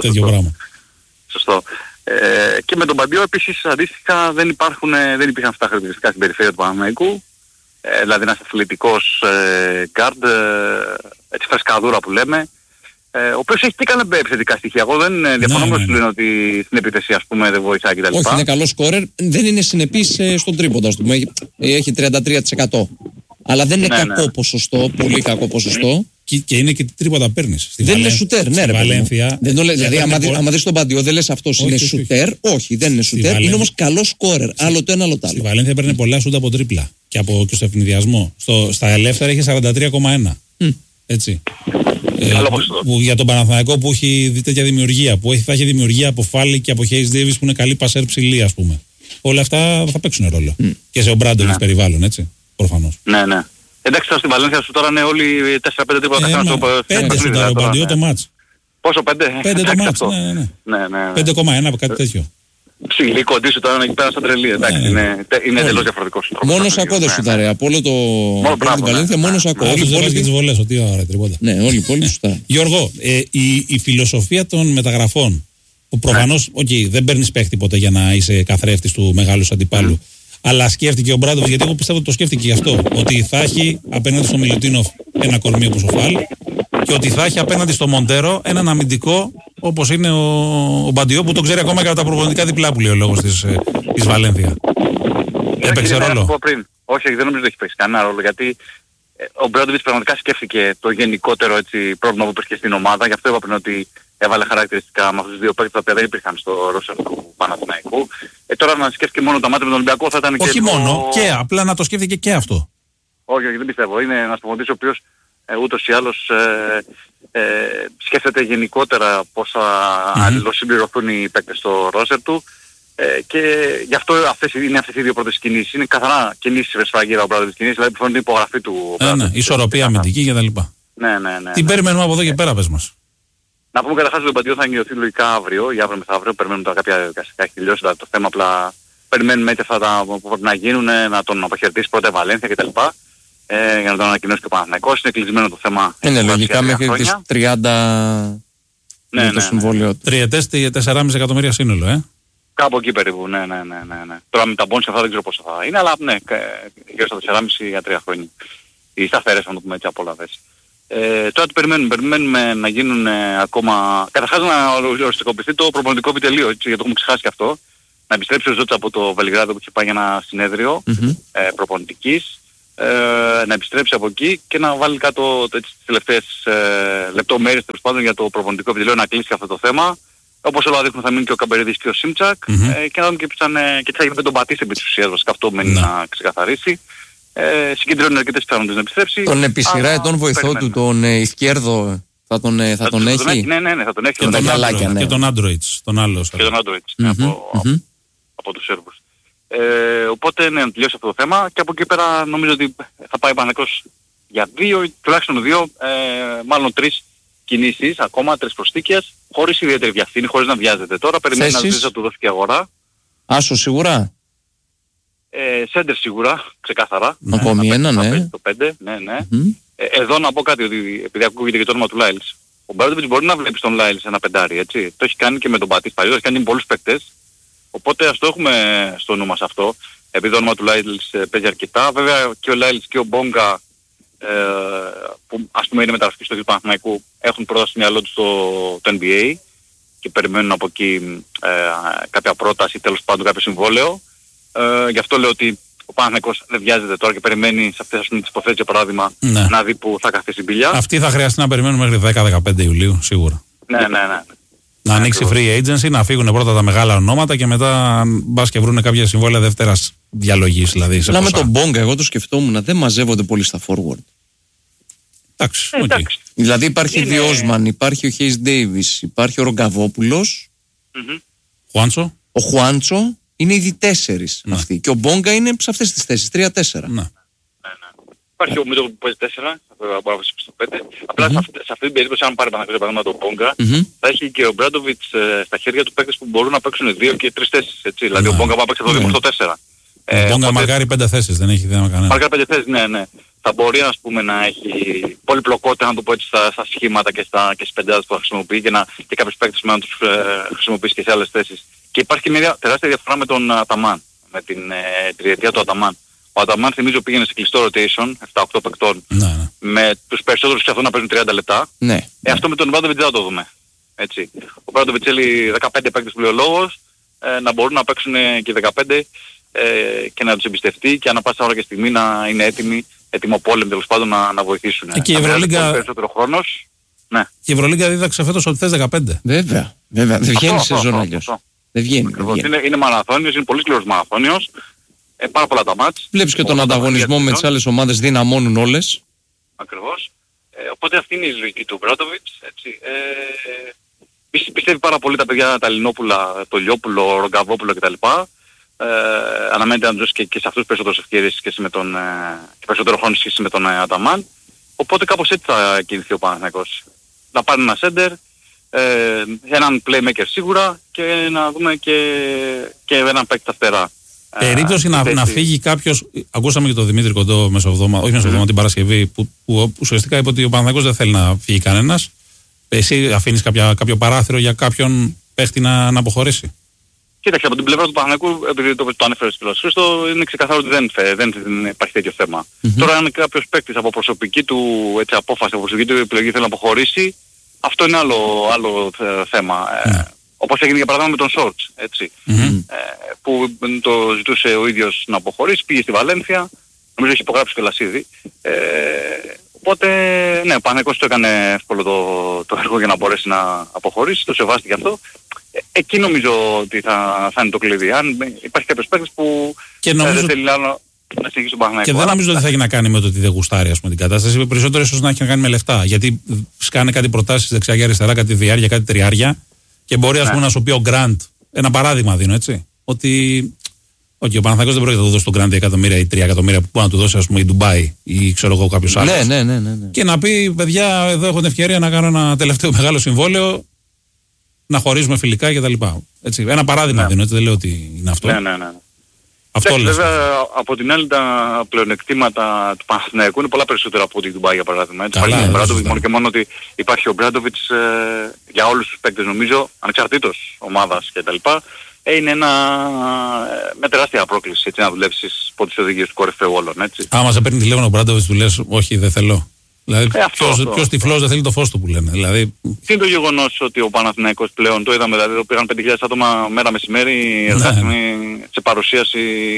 σωστό. Ε, και με τον Μπαντιό επίσης αντίστοιχα δεν, υπάρχουν, δεν υπήρχαν αυτά τα χαρακτηριστικά στην περιφέρεια του Παναθηναϊκού. Ε, δηλαδή ένας αθλητικός ε, γκάρντ, ε, έτσι φρεσκαδούρα που λέμε, ε, ο οποίος έχει και κανένα επιθετικά στοιχεία. Εγώ δεν ε, διαφωνώ με όσους λένε ότι στην επίθεση ας πούμε δεν βοηθάει κτλ. Όχι, είναι καλό σκόρερ, δεν είναι συνεπής ε, στον τρίποντα, ας πούμε, έχει, έχει τριάντα τρία τοις εκατό. Αλλά δεν είναι ναι, κακό ναι. ποσοστό, πολύ κακό ποσοστό. Και, και είναι και τι τρίποτα παίρνει. Δεν Βαλέ... είναι σουτέρ, ναι, ρε Βαλένθια. Δεν το λέ, δηλαδή, άμα, δει, άμα δεις τον Παντιό, δεν λες αυτός είναι όχι, σουτέρ. Όχι, όχι δεν είναι σουτέρ. Είναι όμως καλό σκόρερ. Άλλο το ένα, άλλο το άλλο. Στη Βαλένθια παίρνει πολλά σούτα από τρίπλα και, από, και στο ευνηδιασμό. Στο, στα ελεύθερα έχει σαράντα τρία κόμμα ένα. Mm. Έτσι. Ε, που, που για τον Παναθηναϊκό που έχει δει τέτοια δημιουργία, που έχει, θα έχει δημιουργία από Φάλι και από Χέις Ντέιβις που είναι καλή πασέρ ψηλή, ας πούμε. Όλα αυτά θα παίξουν ρόλο. Mm. Και σε ο Μπράντοβιτς ναι. περιβάλλον, έτσι. Προφανώς. Ναι, ναι. Εντάξει, τώρα στη Βαλένθια σου τώρα είναι όλοι τέσσερα πέντε τρίποτα. πέντε σου τώρα, το Παντιό το μάτς. Πόσο, πέντε? πέντε το μάτς, ναι, ναι. ναι, ναι. πέντε κόμμα ένα, κάτι τέτοιο. Ψηλή, κοντή σου τώρα εκεί πέρα στα τρελή. Εντάξει, ναι, είναι, είναι εντελώς διαφορετικός. Μόνο Σακώ δεν σουτάρε. Από όλο το Βαλένθια, μόνο Σακώ. Όλοι δεν βάζει και τις βολές, ότι ωραία, τριπώντα. Ναι, όλοι οι υπόλοιποι σουτάρε. Γιώργο, η φιλοσοφία των μεταγραφών, που προφανώς, δεν παίρνεις παίχτη ποτέ για να είσαι καθρέφτης του μεγάλου αντιπάλου. Αλλά σκέφτηκε ο Μπράντοβιτς, γιατί εγώ πιστεύω ότι το σκέφτηκε γι' αυτό. Ότι θα έχει απέναντι στο Μιλουτίνοφ ένα κορμί όπως ο Φάλ και ότι θα έχει απέναντι στο Μοντέρο έναν αμυντικό όπως είναι ο, ο Μπαντιό, που τον ξέρει ακόμα και από τα προπονητικά διπλά που λέει ο λόγος της, της Βαλένθια. Έπαιξε ρόλο? Πριν. Όχι, δεν νομίζω ότι έχει παίξει κανένα ρόλο, γιατί ο Μπράντοβιτς πραγματικά σκέφτηκε το γενικότερο έτσι, πρόβλημα που υπήρχε στην ομάδα. Γι' αυτό είπα πριν ότι έβαλε χαρακτηριστικά με αυτούς τους δύο παίκτες που δεν υπήρχαν στο ρόστερ του Παναθηναϊκού. Ε, τώρα να σκέφτηκε μόνο τα μάτια με τον Ολυμπιακό θα ήταν. Όχι και μόνο, το... και απλά να το σκέφτηκε και αυτό. Όχι, όχι, δεν πιστεύω. Είναι ένας προπονητής ο οποίος ε, ούτως ή άλλως ε, ε, σκέφτεται γενικότερα πώς θα mm-hmm. αλληλοσυμπληρωθούν οι παίκτες στο ρόστερ του. Ε, και γι' αυτό αυτές είναι αυτές οι δύο πρώτες κινήσεις. Είναι καθαρά κινήσεις με σφραγγίρα ο Μπράντοβιτς κινήσεις, δηλαδή που φαίνεται την υπογραφή του. Ε, ναι, ισορροπία αμυντική κτλ. Ναι, ναι, ναι. Τι ναι. περιμένουμε από εδώ και πέρα, πες μας. Να πούμε καταρχάς ότι ο Παντιό θα εγγυωθεί λογικά αύριο ή αύριο μεθαύριο. Περιμένουμε τώρα κάποια διαδικαστικά, έχει τελειώσει το θέμα, απλά περιμένουμε έτσι αυτά τα που πρέπει να γίνουν, να τον αποχαιρετήσει πρώτα η Βαλένθια κτλ. Ε, για να τον ανακοινώσει και ο Παναθηναϊκός. Είναι κλεισμένο το θέμα. Είναι λογικά μέχρι τις τριάντα ναι, ναι, το συμβόλαιο του. Τριετές, τέσσερα κόμμα πέντε εκατομμύρια σύνολο, ε. Κάπου εκεί περίπου, ναι, ναι, ναι, ναι, ναι. Τώρα με τα μπόνους αυτά δεν ξέρω πόσο θα είναι, αλλά ναι, γύρω στα τέσσερα κόμμα πέντε για τρία χρόνια. Οι σταθερές, να το πούμε έτσι, απόλαβες. Ε, τώρα τι περιμένουμε, περιμένουμε να γίνουν ε, ακόμα... Καταρχάς να οριστικοποιηθεί το προπονητικό επιτελείο, έτσι, γιατί το έχουμε ξεχάσει και αυτό. Να επιστρέψει ο Ζώτσα από το Βελιγράδο που είχε πάει για ένα συνέδριο mm-hmm. ε, προπονητικής, ε, να επιστρέψει από εκεί και να βάλει κάτω τις τελευταίες ε, λεπτομέρειες τέλος πάντων για το προπονητικό επιτελείο, να κλείσει αυτό το θέμα. Όπως όλα δείχνουν θα μείνει και ο Καμπερίδης και ο Σίμτσακ mm-hmm. ε, και να δούμε και, και τι θα γίνει με τον Πατής επί της ουσίας, βασικά αυτό μένει mm-hmm. να ξεκαθαρίσει. Ε, συγκεντρώνει αρκετές πιθανότητες να επιστρέψει. Τον επί σειρά ετών βοηθό του, τον ε, Ισκέρδο, θα τον, ε, θα θα τον, τον έχει. Ναι, ναι, ναι, θα τον έχει. Και, τον γαλάκια, ναι. Και τον Android, τον άλλο. Και τον Android, mm-hmm. από, mm-hmm. από τους Σέρβους. Ε, οπότε ναι, να τελειώσει αυτό το θέμα και από εκεί πέρα νομίζω ότι θα πάει Παναθηναϊκός για δύο, τουλάχιστον δύο, ε, μάλλον τρεις κινήσεις, ακόμα τρεις προσθήκες, χωρίς ιδιαίτερη διαφθήνη, χωρίς να βιάζεται. Τώρα περιμένει να δει να του δώσει και αγορά. Άσο σίγουρα. Ε, Σέντερ σίγουρα, ξεκάθαρα. Ακόμη ναι, ένα, ναι. Το πέντε, ναι, ναι. Mm-hmm. Ε, εδώ να πω κάτι, ότι επειδή ακούγεται και το όνομα του Λάιλς. Ο Μπράντοβιτς μπορεί να βλέπει στον Λάιλς ένα πεντάρι, έτσι. Το έχει κάνει και με τον Πατής παλιό, έχει κάνει με πολλούς παίκτες. Οπότε ας το έχουμε στο νου μας αυτό. Επειδή το όνομα του Λάιλς παίζει αρκετά. Βέβαια και ο Λάιλς και ο Μπόγκα, ε, που ας πούμε είναι μεταγραφικοί στο του Παναθηναϊκού, έχουν πρώτα στο μυαλό τους το, το N B A και περιμένουν από εκεί ε, κάποια πρόταση, τέλος πάντων κάποιο συμβόλαιο. Ε, γι' αυτό λέω ότι ο Παναθηναϊκός δεν βιάζεται τώρα και περιμένει σε αυτές τις υποθέσεις για παράδειγμα ναι. να δει που θα καθίσει η μπηλιά. Αυτή θα χρειαστεί να περιμένουμε μέχρι δέκα με δεκαπέντε Ιουλίου σίγουρα. Ναι, ναι, ναι. Να ανοίξει free agency, να φύγουν πρώτα τα μεγάλα ονόματα και μετά μπας και βρουν κάποια συμβόλαια δεύτερας διαλογής. Δηλαδή, να με τον Μπόγκα, εγώ το σκεφτόμουν, δεν μαζεύονται πολύ στα forward. Εντάξει, ε, okay. Δηλαδή υπάρχει είναι... Διόσμαν, υπάρχει ο Χέις Ντέιβις, υπάρχει ο Ρογκαβόπουλος, mm-hmm. Χουάντσο. Ο Χουάντσο είναι ήδη τέσσερις ναι. αυτοί. Και ο Μπόγκα είναι σε αυτές τις θέσεις, τρία τέσσερα. Ναι. Υπάρχει ο Μίτρο που παίζει τέσσερα, θα μπορεί να στο πέντε. Απλά mm-hmm. σε, αυτή, σε αυτή την περίπτωση, αν πάρει παραδείγμα τον Μπόγκα, mm-hmm. θα έχει και ο Μπράντοβιτς ε, στα χέρια του παίκτες που μπορούν να παίξουν δύο και τρεις θέσεις. Έτσι. Δηλαδή ο Μπόγκα va παίξει το δύο προς το τέσσερα. Ο Μπόγκα μαρκάρει πέντε θέσεις, δεν έχει θέμα κανένα. Μαρκάρει πέντε θέσεις, ναι, ναι. Θα μπορεί ας πούμε να έχει πολυπλοκότητα, να το πω έτσι, στα, στα σχήματα και, στα, και στις πεντάδες που θα χρησιμοποιεί και, να, και κάποιους παίκτες να τους ε, χρησιμοποιήσει και σε άλλες θέσεις. Και υπάρχει και μια τεράστια διαφορά με τον Αταμάν, με την ε, τριετία του Αταμάν. Ο Αταμάν θυμίζω πήγαινε σε κλειστό rotation, επτά οκτώ παικτών, ναι. με τους περισσότερους καθόλου να παίζουν τριάντα λεπτά. Ναι. Ε, αυτό με τον Μπράντοβιτς δεν θα το δούμε. Έτσι. Ο Μπράντοβιτς θέλει δεκαπέντε παίκτες που λέει ο λόγος, ε, να μπορούν να παίξουν και δεκαπέντε ε, και να τους εμπιστευτεί και ανά πάσα ώρα και στιγμή να είναι έτοιμοι έτοιμο πόλεμο τέλος πάντων να, να βοηθήσουν. Ε, και η Ευρωλίγκα... περισσότερο χρόνος. Ναι. Και η Ευρωλίγκα δίδαξε φέτος ότι θες δεκαπέντε. Βέβαια, βέβαια. Δεν βγαίνει σε ζώνη αλλιώς. Δεν βγαίνει. Είναι, είναι μαραθώνιος, είναι πολύ σκληρός μαραθώνιος. Ε, πάρα πολλά τα μάτς. Βλέπεις και τον ανταγωνισμό με τις άλλες ομάδες δυναμώνουν όλες. Ακριβώς. Ε, οπότε αυτή είναι η λογική του Μπράντοβιτς. Έτσι. Ε, πιστεύει πάρα πολύ τα παιδιά, τα Λινόπουλα, το Λιόπουλο, ο Ρογκαβόπουλο κτλ. Ε, αναμένεται να δώσει και, και σε αυτούς περισσότερες ευκαιρίες και, με τον, ε, και περισσότερο χρόνο σχέση με τον ε, Αταμάν. Οπότε κάπως έτσι θα κινηθεί ο Παναθηναϊκός. Να πάρει ένα σέντερ, ε, έναν playmaker σίγουρα και να δούμε και, και έναν παίκτη στα φτερά. Περίπτωση να, να φύγει κάποιος, ακούσαμε και τον Δημήτρη Κοντό μεσοβδόμα, όχι μεσοβδόμα, mm. την Παρασκευή, που, που ουσιαστικά είπε ότι ο Παναθηναϊκός δεν θέλει να φύγει κανένας. Εσύ αφήνεις κάποια, κάποιο παράθυρο για κάποιον παίχτη να, να αποχωρήσει? Κοίταξε, από την πλευρά του Παναθηναϊκού, επειδή το, το ανέφερες κιόλας Χρήστο, είναι ξεκαθαρό ότι δεν, δεν, δεν υπάρχει τέτοιο θέμα. Mm-hmm. Τώρα αν κάποιος παίκτης από προσωπική του έτσι, απόφαση, από προσωπική του επιλογή θέλει να αποχωρήσει, αυτό είναι άλλο, άλλο θέμα. Mm. Ε, όπως έγινε για παράδειγμα με τον Σόρτς, έτσι. Mm-hmm. Ε, που το ζητούσε ο ίδιος να αποχωρήσει, πήγε στη Βαλένθια, νομίζω έχει υπογράψει κιόλας ήδη. Ε, οπότε, ναι, ο Παναθηναϊκός το έκανε εύκολο το, το έργο για να μπορέσει να αποχωρήσει, το σεβάστηκε αυτό. Ε, εκεί νομίζω ότι θα, θα είναι το κλειδί. Αν υπάρχει κάποιος παίκτης που και νομίζω... δεν θέλει άλλο να συνεχίσει τον Παναθηναϊκό. Και δεν νομίζω ότι θα έχει να κάνει με το ότι δεν γουστάρει, ας πούμε, την κατάσταση. Περισσότερο ίσως να έχει να κάνει με λεφτά. Γιατί σκάνε κάτι προτάσεις δεξιά και αριστερά, κάτι διάρκεια, κάτι τριάρια. Και μπορεί ας πούμε, ναι. να σου πει ο Γκραντ, ένα παράδειγμα δίνω έτσι, ότι okay, ο Παναθηναϊκός δεν πρόκειται να του δώσει τον Γκραντ δύο εκατομμύρια ή τρία εκατομμύρια που μπορεί να του δώσει ας πούμε, η Ντουμπάι ή ξέρω εγώ κάποιος άλλος. Ναι, ναι, ναι, ναι, ναι. Και να πει, παιδιά, εδώ έχω την ευκαιρία να κάνω ένα τελευταίο μεγάλο συμβόλαιο, να χωρίζουμε φιλικά κτλ. Ένα παράδειγμα ναι. δίνω, έτσι δεν λέω ότι είναι αυτό. Ναι, ναι, ναι. Αυτό λες. Βέβαια, από την άλλη τα πλεονεκτήματα του Παναθηναϊκού είναι πολλά περισσότερα από την Ντουμπάι για παράδειγμα. Έτσι, υπάρχει ο Μπράντοβιτς, μόνο και μόνο ότι υπάρχει ο Μπράντοβιτς ε, για όλους τους παίκτες νομίζω, ανεξαρτήτως ομάδας κτλ. Ε, είναι ένα, ε, με τεράστια πρόκληση έτσι, να δουλέψεις από τις οδηγίες του κορυφαίου όλων. Έτσι. Άμα σε παίρνει τηλέφωνο ο Μπράντοβιτς του λες όχι δεν θέλω. Δηλαδή ε, ποιος, ποιος τυφλός δεν θέλει το φως του που λένε. Δηλαδή... Τι είναι το γεγονός ότι ο Παναθηναϊκός πλέον, το είδαμε, δηλαδή πήγαν πέντε χιλιάδες άτομα μέρα μεσημέρι εργάσιμοι ναι. σε παρουσίαση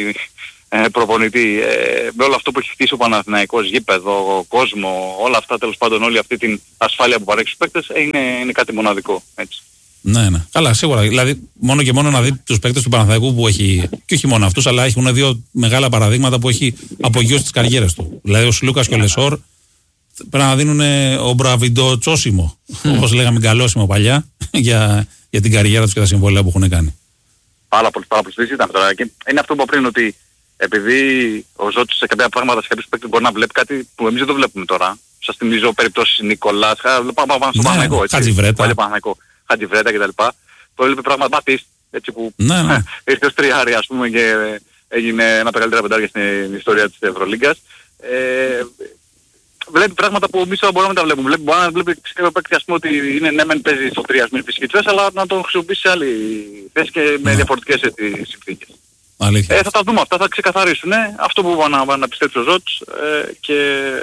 ε, προπονητή. Ε, με όλο αυτό που έχει χτίσει ο Παναθηναϊκός, γήπεδο, κόσμο, όλα αυτά τέλος πάντων, όλη αυτή την ασφάλεια που παρέχει στους παίκτες, ε, είναι, είναι κάτι μοναδικό. Έτσι. Ναι, ναι. Καλά, σίγουρα. Δηλαδή, μόνο και μόνο να δει τους παίκτες του Παναθηναϊκού που έχει, και όχι μόνο αυτούς, αλλά έχουν δύο μεγάλα παραδείγματα που έχει απογειώσει τις καριέρες του. Δηλαδή, ο Σλούκας και ο Λεσόρ. Πρέπει να δίνουν ο μπραβιντό τσόσιμο, mm. όπως λέγαμε γκαλώσιμο παλιά, για, για την καριέρα τους και τα συμβόλαια που έχουν κάνει. Πάρα πολύ, πάρα πολύ ήταν τώρα. Και είναι αυτό που είπα πριν, ότι επειδή ο Ζώτης σε κάποια πράγματα, σε κάποιους παίκτες μπορεί να βλέπει κάτι που εμείς δεν το βλέπουμε τώρα. Σας θυμίζω περιπτώσεις Νικολάς, πάμε πάνω στο Παναθηναϊκό, έτσι. Χατζιβρέτα. Χατζιβρέτα κτλ. Το έβλεπε πράγματα Μπατίστ, έτσι που ναι, ναι. ήρθε ως τριάρι, ας πούμε, και έγινε ένα μεγαλύτερα πεντάρια στην ιστορία της Ευρωλίγκας. Ε, βλέπει πράγματα που εμείς μπορούμε να τα βλέπουμε. Βλέπει, μπορεί να βλέπει κάποιο παίκτη ας πούμε ότι είναι, ναι μεν παίζει στο τρία με φυσική θέση, αλλά να το χρησιμοποιήσει σε άλλη θέση και με διαφορετικές συνθήκες. Ε, θα τα δούμε αυτά, θα ξεκαθαρίσουν. Ε. Αυτό που είπα να, να πιστέψει ο Ζώτς ε, και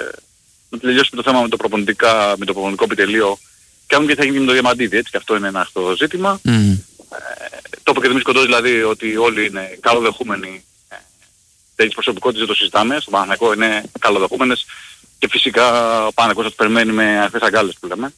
να τελειώσουμε το θέμα με το, με το προπονητικό επιτελείο και αν και θα γίνει με το Διαμαντίδη, έτσι και αυτό είναι ένα αυτό ζήτημα. Mm. Ε, το είπε και Δημήτρης Κοντός δηλαδή ότι όλοι είναι καλοδεχούμενοι. Ε, τέτοιες προσωπικότητες δεν το συζητάμε, στο Παναθηναϊκό είναι καλοδεχούμενες. Και φυσικά ο Παναθηναϊκός θα τους περιμένει με αρχές αγκάλες που λέμε.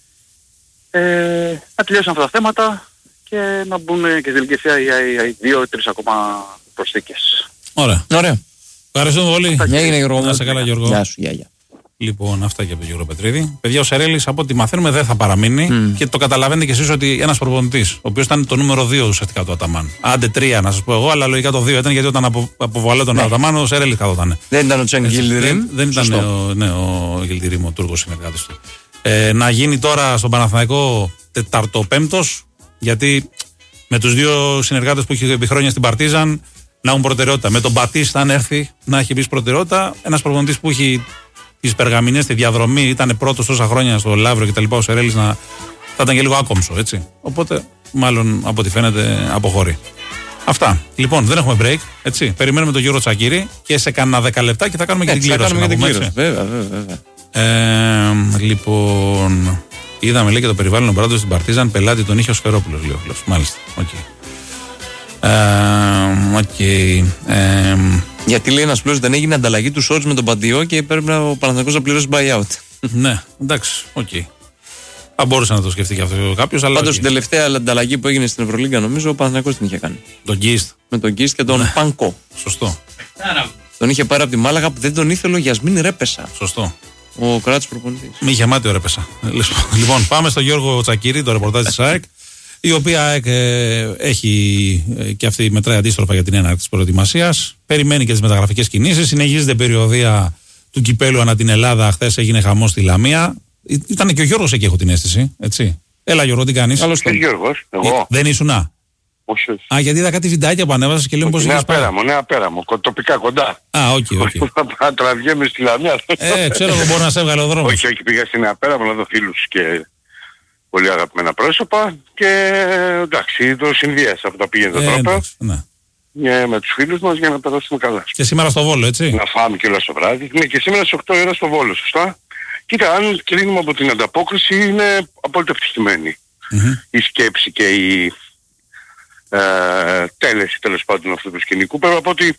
Ε, να τελειώσουν αυτά τα θέματα και να μπουν και στη τελική ευθεία οι δύο-τρεις ακόμα προσθήκες. Ωραία. Ωραία. Ευχαριστούμε πολύ. Έγινε Γιώργο. Να σε καλά Γιώργο. Γεια σου, γεια, γεια. Λοιπόν, αυτά και από τον Γιώργο Πετρίδη. Παιδιά, ο Σερέλης από ό,τι μαθαίνουμε δεν θα παραμείνει mm. και το καταλαβαίνετε κι εσείς ότι ένας προπονητής, ο οποίος ήταν το νούμερο δύο ουσιαστικά του Αταμάν. Άντε τρία να σας πω εγώ, αλλά λογικά το δύο ήταν γιατί όταν απο, αποβαλέ τον ναι. Αταμάν ο Σερέλης καθόταν. Δεν ήταν ο Τσέν Γιλντιρίμ. Δεν ήταν ο, ναι, ο Γιλντιρίμ, ο Τούρκος συνεργάτης του. Ε, να γίνει τώρα στον Παναθηναϊκό τεταρτοπέμπτος, γιατί με τους δύο συνεργάτες που έχει επί χρόνια στην Παρτίζαν να έχουν προτεραιότητα. Με τον Μπατίστα, αν έρθει να έχει πει προτεραιότητα, ένας προπονητής που έχει τις περγαμηνές στη διαδρομή, ήταν πρώτος τόσα χρόνια στο Λαύριο και τα λοιπά, ο Σερέλης να θα ήταν και λίγο άκομψο, έτσι. Οπότε, μάλλον από ό,τι φαίνεται, αποχωρεί. Αυτά. Λοιπόν, δεν έχουμε break, έτσι. Περιμένουμε τον Γιώργο Τσακίρη και σε κανένα δέκα λεπτά και θα κάνουμε και την κλήρωση. Θα κάνουμε και την κλήρωση. Βέβαια, βέβαια, βέβαια. Ε, λοιπόν, είδαμε λέει και το περιβάλλον ο Μπράντος στην Παρτίζαν, πελάτη τον είχε ο Σφερόπουλος, λέει ο Μάλιστα. Οκ. Okay. Ε, okay. ε, Γιατί λέει ένας πλήρως δεν έγινε ανταλλαγή του Σόρτς με τον Παντιό και πρέπει να ο Παναθηναϊκός να πληρώσει buyout. Ναι, εντάξει, οκ. Okay. Θα μπορούσε να το σκεφτεί και αυτό κάποιος. Πάντως okay. την τελευταία ανταλλαγή που έγινε στην Ευρωλίγκα νομίζω ο Παναθηναϊκός την είχε κάνει. Τον Γκίστ. Με τον Γκίστ και τον ναι. Πανκό. Σωστό. Τον είχε πάρει από τη Μάλαγα που δεν τον ήθελε ο Γιασμίν Ρέπεσα. Σωστό. Ο Κράτης προπονητής. Μη είχε μάτι ο Ρέπεσα. Λοιπόν, πάμε στο Γιώργο Τσακίρη, το ρεπορτάζ της ΑΕΚ. Η οποία ΑΕΚ ε, έχει ε, και αυτή μετράει αντίστροφα για την έναρξη της προετοιμασίας. Περιμένει και τις μεταγραφικές κινήσεις. Συνεχίζεται περιοδία του κυπέλου ανά την Ελλάδα. Χθες έγινε χαμός στη Λαμία. Ήταν και ο Γιώργος εκεί, έχω την αίσθηση. Έτσι. Έλα, Γιώργο, τι κάνεις? Καλώς ήρθες, Γιώργος. Εγώ. Δεν ήσουνα? Όχι, όχι. Α, γιατί είδα κάτι βιντεάκια που ανέβασες και λέω πως είχες πάει. Νέα Πέραμο, Νέα Πέραμο, τοπικά κοντά. Α, οκ, οκ. Θα τραβιέμαι στη Λαμία. Ε, ξέρω εγώ μπορεί να σε έβγαλε ο δρόμος. Όχι, όχι, πήγα στη Νέα Πέραμο να δω φίλους και πολύ αγαπημένα πρόσωπα και εντάξει, το συνδύασα από τα πήγαινε το τρόπο. Ναι. Ε, με τους φίλους μας για να περάσουμε καλά. Και σήμερα στο Βόλο, έτσι. Να φάμε και όλα στο βράδυ. Ναι, και σήμερα στις οκτώ η ώρα στο Βόλο, σωστά. Κοίτα, αν κρίνουμε από την ανταπόκριση είναι απόλυτα ευτυχισμένη. Mm-hmm. Η σκέψη και η ε, τέλεση τέλος πάντων αυτού του σκηνικού. Πρέπει να πω ότι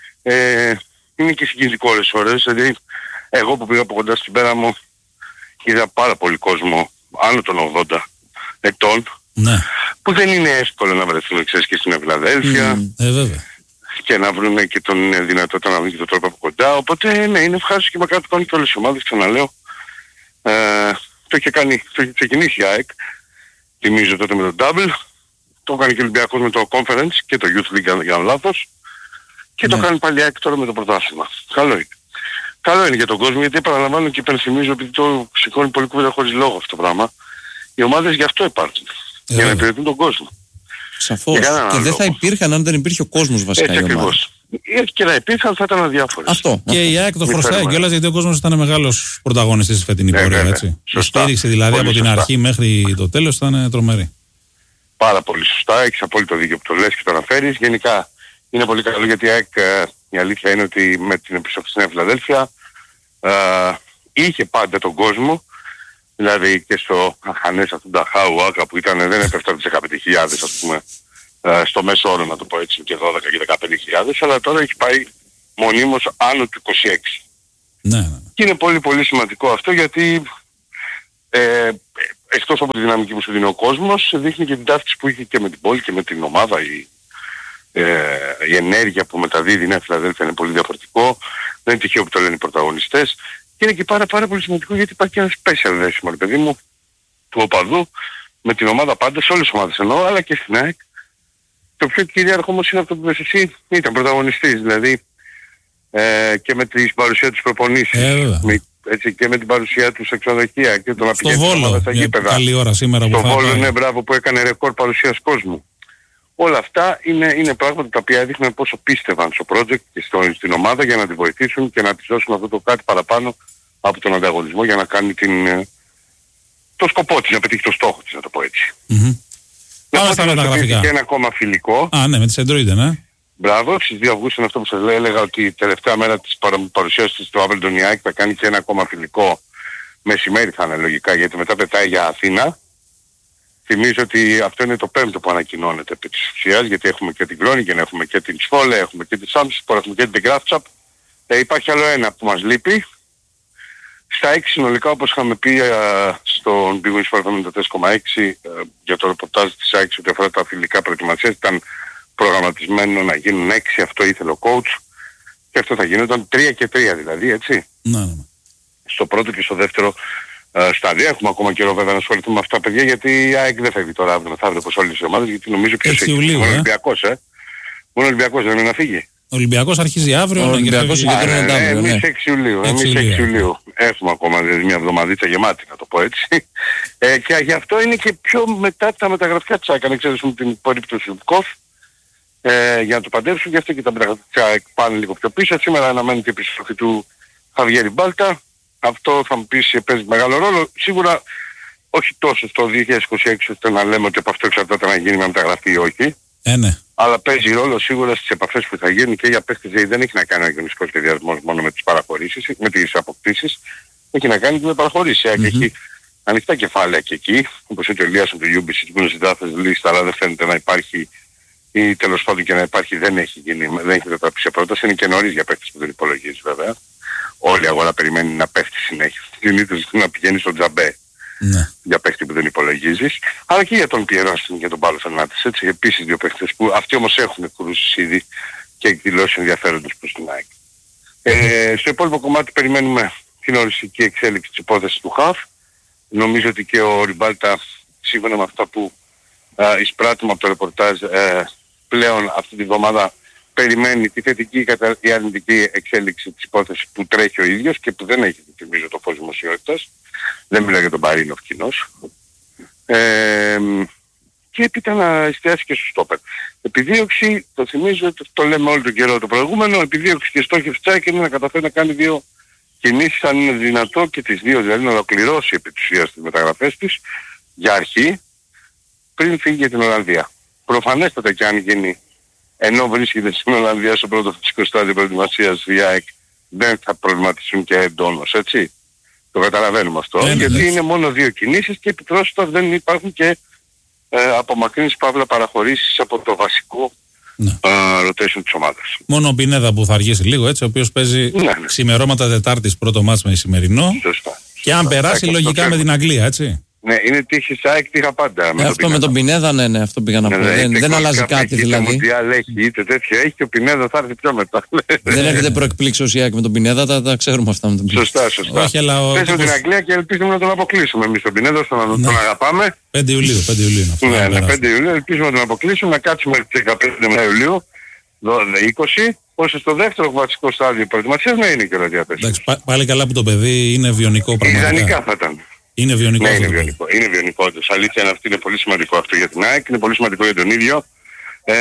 ε, είναι και συγκινητικό όλες τις ώρες. Δηλαδή, εγώ που πήγα από κοντά στην Πέραμο είδα πάρα πολύ κόσμο άνω των ογδόντα ετών. Ναι. Που δεν είναι εύκολο να βρεθούν, ξέρεις, και στην Φιλαδέλφια. Mm, ε, βέβαια. Και να βρουν και τον δυνατότητα να βρουν και τον τρόπο από κοντά. Οπότε ναι, είναι ευχάριστο και μακάρι το κάνουν και όλες οι ομάδες, ξαναλέω. Ε, το είχε κάνει, το είχε ξεκινήσει η ΑΕΚ, θυμίζω τότε με τον Double, το έκανε και ο Ολυμπιακός με το Conference και το Youth League για λάθος και ναι. Το κάνει πάλι η ΑΕΚ τώρα με το πρωτάθλημα. Καλό είναι. Καλό είναι για τον κόσμο γιατί επαναλαμβάνω και υπενθυμίζω επειδή το σηκώνει πολύ κουβέντα χωρίς λόγο αυτό το πράγμα. Οι ομάδες γι' αυτό υπάρχουν. Ε, για να υπηρετούν τον κόσμο. Σαφώς. Και δεν λόγο. Θα υπήρχαν αν δεν υπήρχε ο κόσμος βασικά. Έτσι ακριβώς. Έτσι και να υπήρχαν θα ήταν αδιάφορες. Αυτό. Και αυτό. η ΑΕΚ το χρωστάει κιόλας γιατί ο κόσμος ήταν μεγάλος πρωταγωνιστής στη φετινή πορεία. Ναι, έτσι. Η στήριξη δηλαδή πολύ από σωστά. Την αρχή μέχρι το τέλος ήταν τρομερή. Πάρα πολύ σωστά. Έχεις απόλυτο δίκιο που το λες και το αναφέρεις. Γενικά είναι πολύ καλό γιατί η ΑΕΚ η αλήθεια είναι ότι με την επιστροφή στην Φιλαδέλφια είχε πάντα τον κόσμο. Δηλαδή και στο Αχανέσα του Νταχάου Άκα που ήταν, δεν έπεφτε από τις δεκαπέντε χιλιάδες ας πούμε, στο μέσο όρο να το πω έτσι και δώδεκα και δεκαπέντε χιλιάδες, αλλά τώρα έχει πάει μονίμως άνω του είκοσι έξι. Ναι, ναι. Και είναι πολύ πολύ σημαντικό αυτό γιατί ε, εκτός από τη δυναμική που σου δίνει ο κόσμος, δείχνει και την ταύτιση που είχε και με την πόλη και με την ομάδα. Η, ε, η ενέργεια που μεταδίδει η Νέα Φιλαδέλφια είναι πολύ διαφορετικό. Δεν είναι τυχαίο που το λένε οι πρωταγωνιστές. Και είναι και πάρα, πάρα πολύ σημαντικό γιατί υπάρχει ένα special δέσιμο, ρε παιδί μου, του οπαδού με την ομάδα πάντα, σε όλες τις ομάδες εννοώ, αλλά και στην ΑΕΚ. Το πιο κυρίαρχο όμως είναι αυτό που είπες εσύ, ήταν πρωταγωνιστής, δηλαδή ε, και με την παρουσία τους προπονήσεις, ε, με, έτσι, και με την παρουσία τους σε ξενοδοχεία και το να πηγαίνει στην ομάδα στα γήπεδα. Καλή ώρα σήμερα στο Βόλο, ναι, μπράβο, που έκανε ρεκόρ παρουσίας κόσμου. Όλα αυτά είναι, είναι πράγματα τα οποία έδειχναν πόσο πίστευαν στο project και στο, στην ομάδα για να τη βοηθήσουν και να της δώσουν αυτό το κάτι παραπάνω από τον ανταγωνισμό για να κάνει την, το σκοπό της, να πετύχει το στόχο της, να το πω έτσι. Mm-hmm. Πάμε στα μεταγραφικά. Και ένα ακόμα φιλικό. Α, ναι, με τις Android, ναι. Μπράβο, στις δύο Αυγούστου είναι αυτό που σας λέω, έλεγα ότι η τελευταία μέρα της παρουσίασης της του Αβελντονιάκη θα κάνει και ένα ακόμα φιλικό. Μεσημέρι θα είναι λογικά, γιατί μετά πετάει για Αθήνα. Θυμίζω ότι αυτό είναι το πέμπτο που ανακοινώνεται επί της ουσίας, γιατί έχουμε και την Groningen, έχουμε και την Σφόλε, έχουμε και τη Samspor, έχουμε και την Graafschap. Ε, υπάρχει άλλο ένα που μας λείπει. Στα έξι συνολικά, όπως είχαμε πει uh, στον Big Win Sport εβδομήντα τέσσερα κόμμα έξι uh, για το ρεπορτάζ της ΑΕΚ ότι αφορά τα φιλικά προετοιμασίας, ήταν προγραμματισμένο να γίνουν έξι, αυτό ήθελε ο coach και αυτό θα γινόταν τρία και τρία δηλαδή, έτσι. Ναι, ναι. Στο πρώτο και στο δεύτερο uh, στάδιο. Έχουμε ακόμα καιρό βέβαια να ασχοληθούμε με αυτά παιδιά γιατί η ΑΕΚ δεν φεύγει τώρα αύριο μεθαύριο όπως όλες οι ομάδες γιατί νομίζω ποιος έχει. Ιουλίου, Μόνο ε? Ολυμπιακός, ε. Μόνο Ολυμπιακός δεν είναι να φύγει. Ο Ολυμπιακός αρχίζει αύριο. Ο Ολυμπιακός συγκεκριμένα αύριο. Εμείς έξι Ιουλίου. Εμείς έξι Ιουλίου. Έχουμε ακόμα δηλαδή μια εβδομαδίτσα γεμάτη να το πω έτσι. Ε, και γι' αυτό είναι και πιο μετά τα μεταγραφικά της ΑΕΚ. Αν ξέρεις την περίπτωση του Κοφ ε, για να το παντεύσουν. Γι' αυτό και τα μεταγραφικά πάνε λίγο πιο πίσω. Σήμερα αναμένεται η επιστροφή του Χαβιέρι Μπάλτα. Αυτό θα μου πεις παίζει μεγάλο ρόλο. Σίγουρα όχι τόσο στο δύο χιλιάδες είκοσι έξι ώστε να λέμε ότι από αυτό εξαρτάται να γίνει μια μεταγραφή ή όχι. Ε, ναι. Αλλά παίζει ρόλο σίγουρα στις επαφές που θα γίνουν και για παίχτες δηλαδή δεν έχει να κάνει ο αγωνιστικός σχεδιασμός μόνο με τις παραχωρήσεις, με τις αποκτήσεις, έχει να κάνει και με παραχωρήσεις. Mm-hmm. Έχει ανοιχτά κεφάλαια και εκεί, όπως έτσι ο Λίασον του Ιούμπισιτ που είναι στην τάφες λίστα, αλλά δεν φαίνεται να υπάρχει ή τέλος πάντων και να υπάρχει, δεν έχει γίνει, δεν έχει μετατραπεί σε πρόταση. Είναι και νωρίς για παίκτες που δεν υπολογίζει βέβαια. Όλη η αγορά περιμένει να πέφτει συνέχεια. Συνήθως να πηγαίνει στο τζαμπέ. Ναι. Για παίκτη που δεν υπολογίζεις, αλλά και για τον Πιερόστιν και τον Παύλο Φερνάντες. Έτσι, επίσης δύο παίκτες που αυτοί όμως έχουν κρούσεις ήδη και εκδηλώσει ενδιαφέροντος προς την ΑΕΚ. Ε, στο υπόλοιπο κομμάτι περιμένουμε την οριστική εξέλιξη της υπόθεσης του ΧΑΦ. Νομίζω ότι και ο Ριμπάλτα, σύμφωνα με αυτά που α, εισπράττουμε από το ρεπορτάζ, ε, πλέον αυτή τη βδομάδα περιμένει τη θετική ή κατα... η αρνητική εξέλιξη της υπόθεσης που τρέχει ο ίδιος και που δεν έχει, θυμίζω, το φως δημοσιότητας. Δεν μιλάω για τον Παρίνοφ κοινός. Ε, και έπειτα να εστιάσει και στο στόπερ. Επιδίωξη, το θυμίζω, το, το λέμε όλο τον καιρό το προηγούμενο, επιδίωξη και στόχευση Τσάκη είναι να καταφέρει να κάνει δύο κινήσεις αν είναι δυνατό και τις δύο, δηλαδή να ολοκληρώσει επί της ουσίας τις μεταγραφές της για αρχή πριν φύγει για την Ολλανδία. Προφανέστατα και αν γίνει ενώ βρίσκεται στην Ολλανδία στο πρώτο φυσικό στάδιο προετοιμασίας η ΑΕΚ δεν θα προβληματιστούν και εντόνως, έτσι. Το καταλαβαίνουμε αυτό, είναι, γιατί έτσι. Είναι μόνο δύο κινήσεις και επιπρόσθετα δεν υπάρχουν και ε, απομακρύνσεις παύλα παραχωρήσεις από το βασικό ναι. ε, rotation της ομάδας. Μόνο ο Πινέδα που θα αργήσει λίγο, έτσι, ο οποίος παίζει ναι, ναι. ξημερώματα Τετάρτης πρώτο μάτς με σημερινό. Σωστά. Και αν σωστά. περάσει λογικά με την Αγγλία, έτσι. Ναι, είναι τύχη ΑΕΚ, τύχα πάντα. Ε, με αυτό τον με τον Πινέδα, ναι, ναι, αυτό πήγα να πω. Ναι, δεν δεν αλλάζει κάτι δηλαδή. Μουντιάλ έχει, είτε τέτοιο έχει και ο Πινέδα θα έρθει πιο μετά. Δεν έρχεται προεκπλήξεως η ΑΕΚ με τον Πινέδα, τα, τα ξέρουμε αυτά με τον Πινέδα. Σωστά, σωστά. Όχι, αλλά ο... Πες με την Αγγλία και ελπίζουμε να τον αποκλείσουμε εμείς τον Πινέδα, τον, ναι. τον αγαπάμε. πέντε Ιουλίου, πέντε Ιουλίου. Ναι, ναι, πέντε Ιουλίου ελπίζουμε να τον αποκλείσουμε, να κάτσουμε τις δεκαπέντε Ιουλίου, είκοσι, ώστε στο δεύτερο βασικό στάδιο προετοιμασίας να είναι και ο διαθέσιμος. Πάλι καλά που το παιδί είναι βιονικό πραγματικά. Ιδανικά θα ήταν. Είναι βιονικό. Ναι, είναι βιονικό. Είναι βιονικό. Αλήθεια είναι αυτή, είναι πολύ σημαντικό αυτό για την ΑΕΚ, είναι πολύ σημαντικό για τον ίδιο. Ε,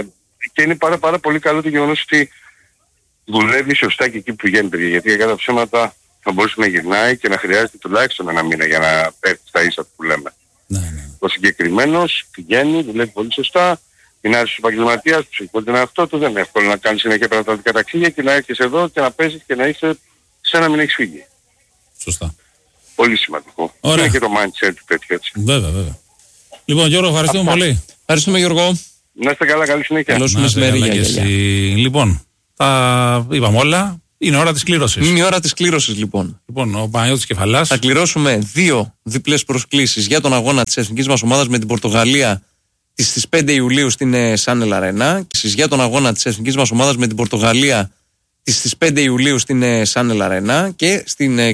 και είναι πάρα, πάρα πολύ καλό το γεγονός ότι δουλεύει σωστά και εκεί που πηγαίνει, παιδιά. Γιατί για κάποια ψέματα θα μπορούσε να γυρνάει και να χρειάζεται τουλάχιστον ένα μήνα για να πέφτει στα ίσα που λέμε. Ναι, ναι. Ο συγκεκριμένος πηγαίνει, δουλεύει πολύ σωστά. Είναι άρχισε επαγγελματίας, που έχει πολύ αυτό του, δεν είναι εύκολο να κάνει συνέχεια περατατικά ταξίδια και να έρχεσαι εδώ και να παίζεις και να είσαι σαν να μην έχεις φύγει. Σωστά. Πολύ σημαντικό. Ωραία. Είναι και το mindset του τέτοιο έτσι. Βέβαια, βέβαια. Λοιπόν, Γιώργο, ευχαριστούμε Αυτά. πολύ. Ευχαριστούμε, Γιώργο. Να είστε καλά, καλή συνέχεια. Καλώς μεσημέρι. Λοιπόν, τα είπαμε όλα. Είναι ώρα της κλήρωσης. Είναι η ώρα της κλήρωσης, λοιπόν. Λοιπόν, ο Παναγιώτης Κεφαλάς. Θα κληρώσουμε δύο διπλές προσκλήσεις για τον αγώνα της εθνικής μας ομάδας με την Πορτογαλία στις πέντε Ιουλίου στην Σάνελ Αρένα. Και για τον αγώνα της εθνικής μας ομάδας με την Πορτογαλία στις πέντε Ιουλίου στην Σάνελ Αρένα. Και στην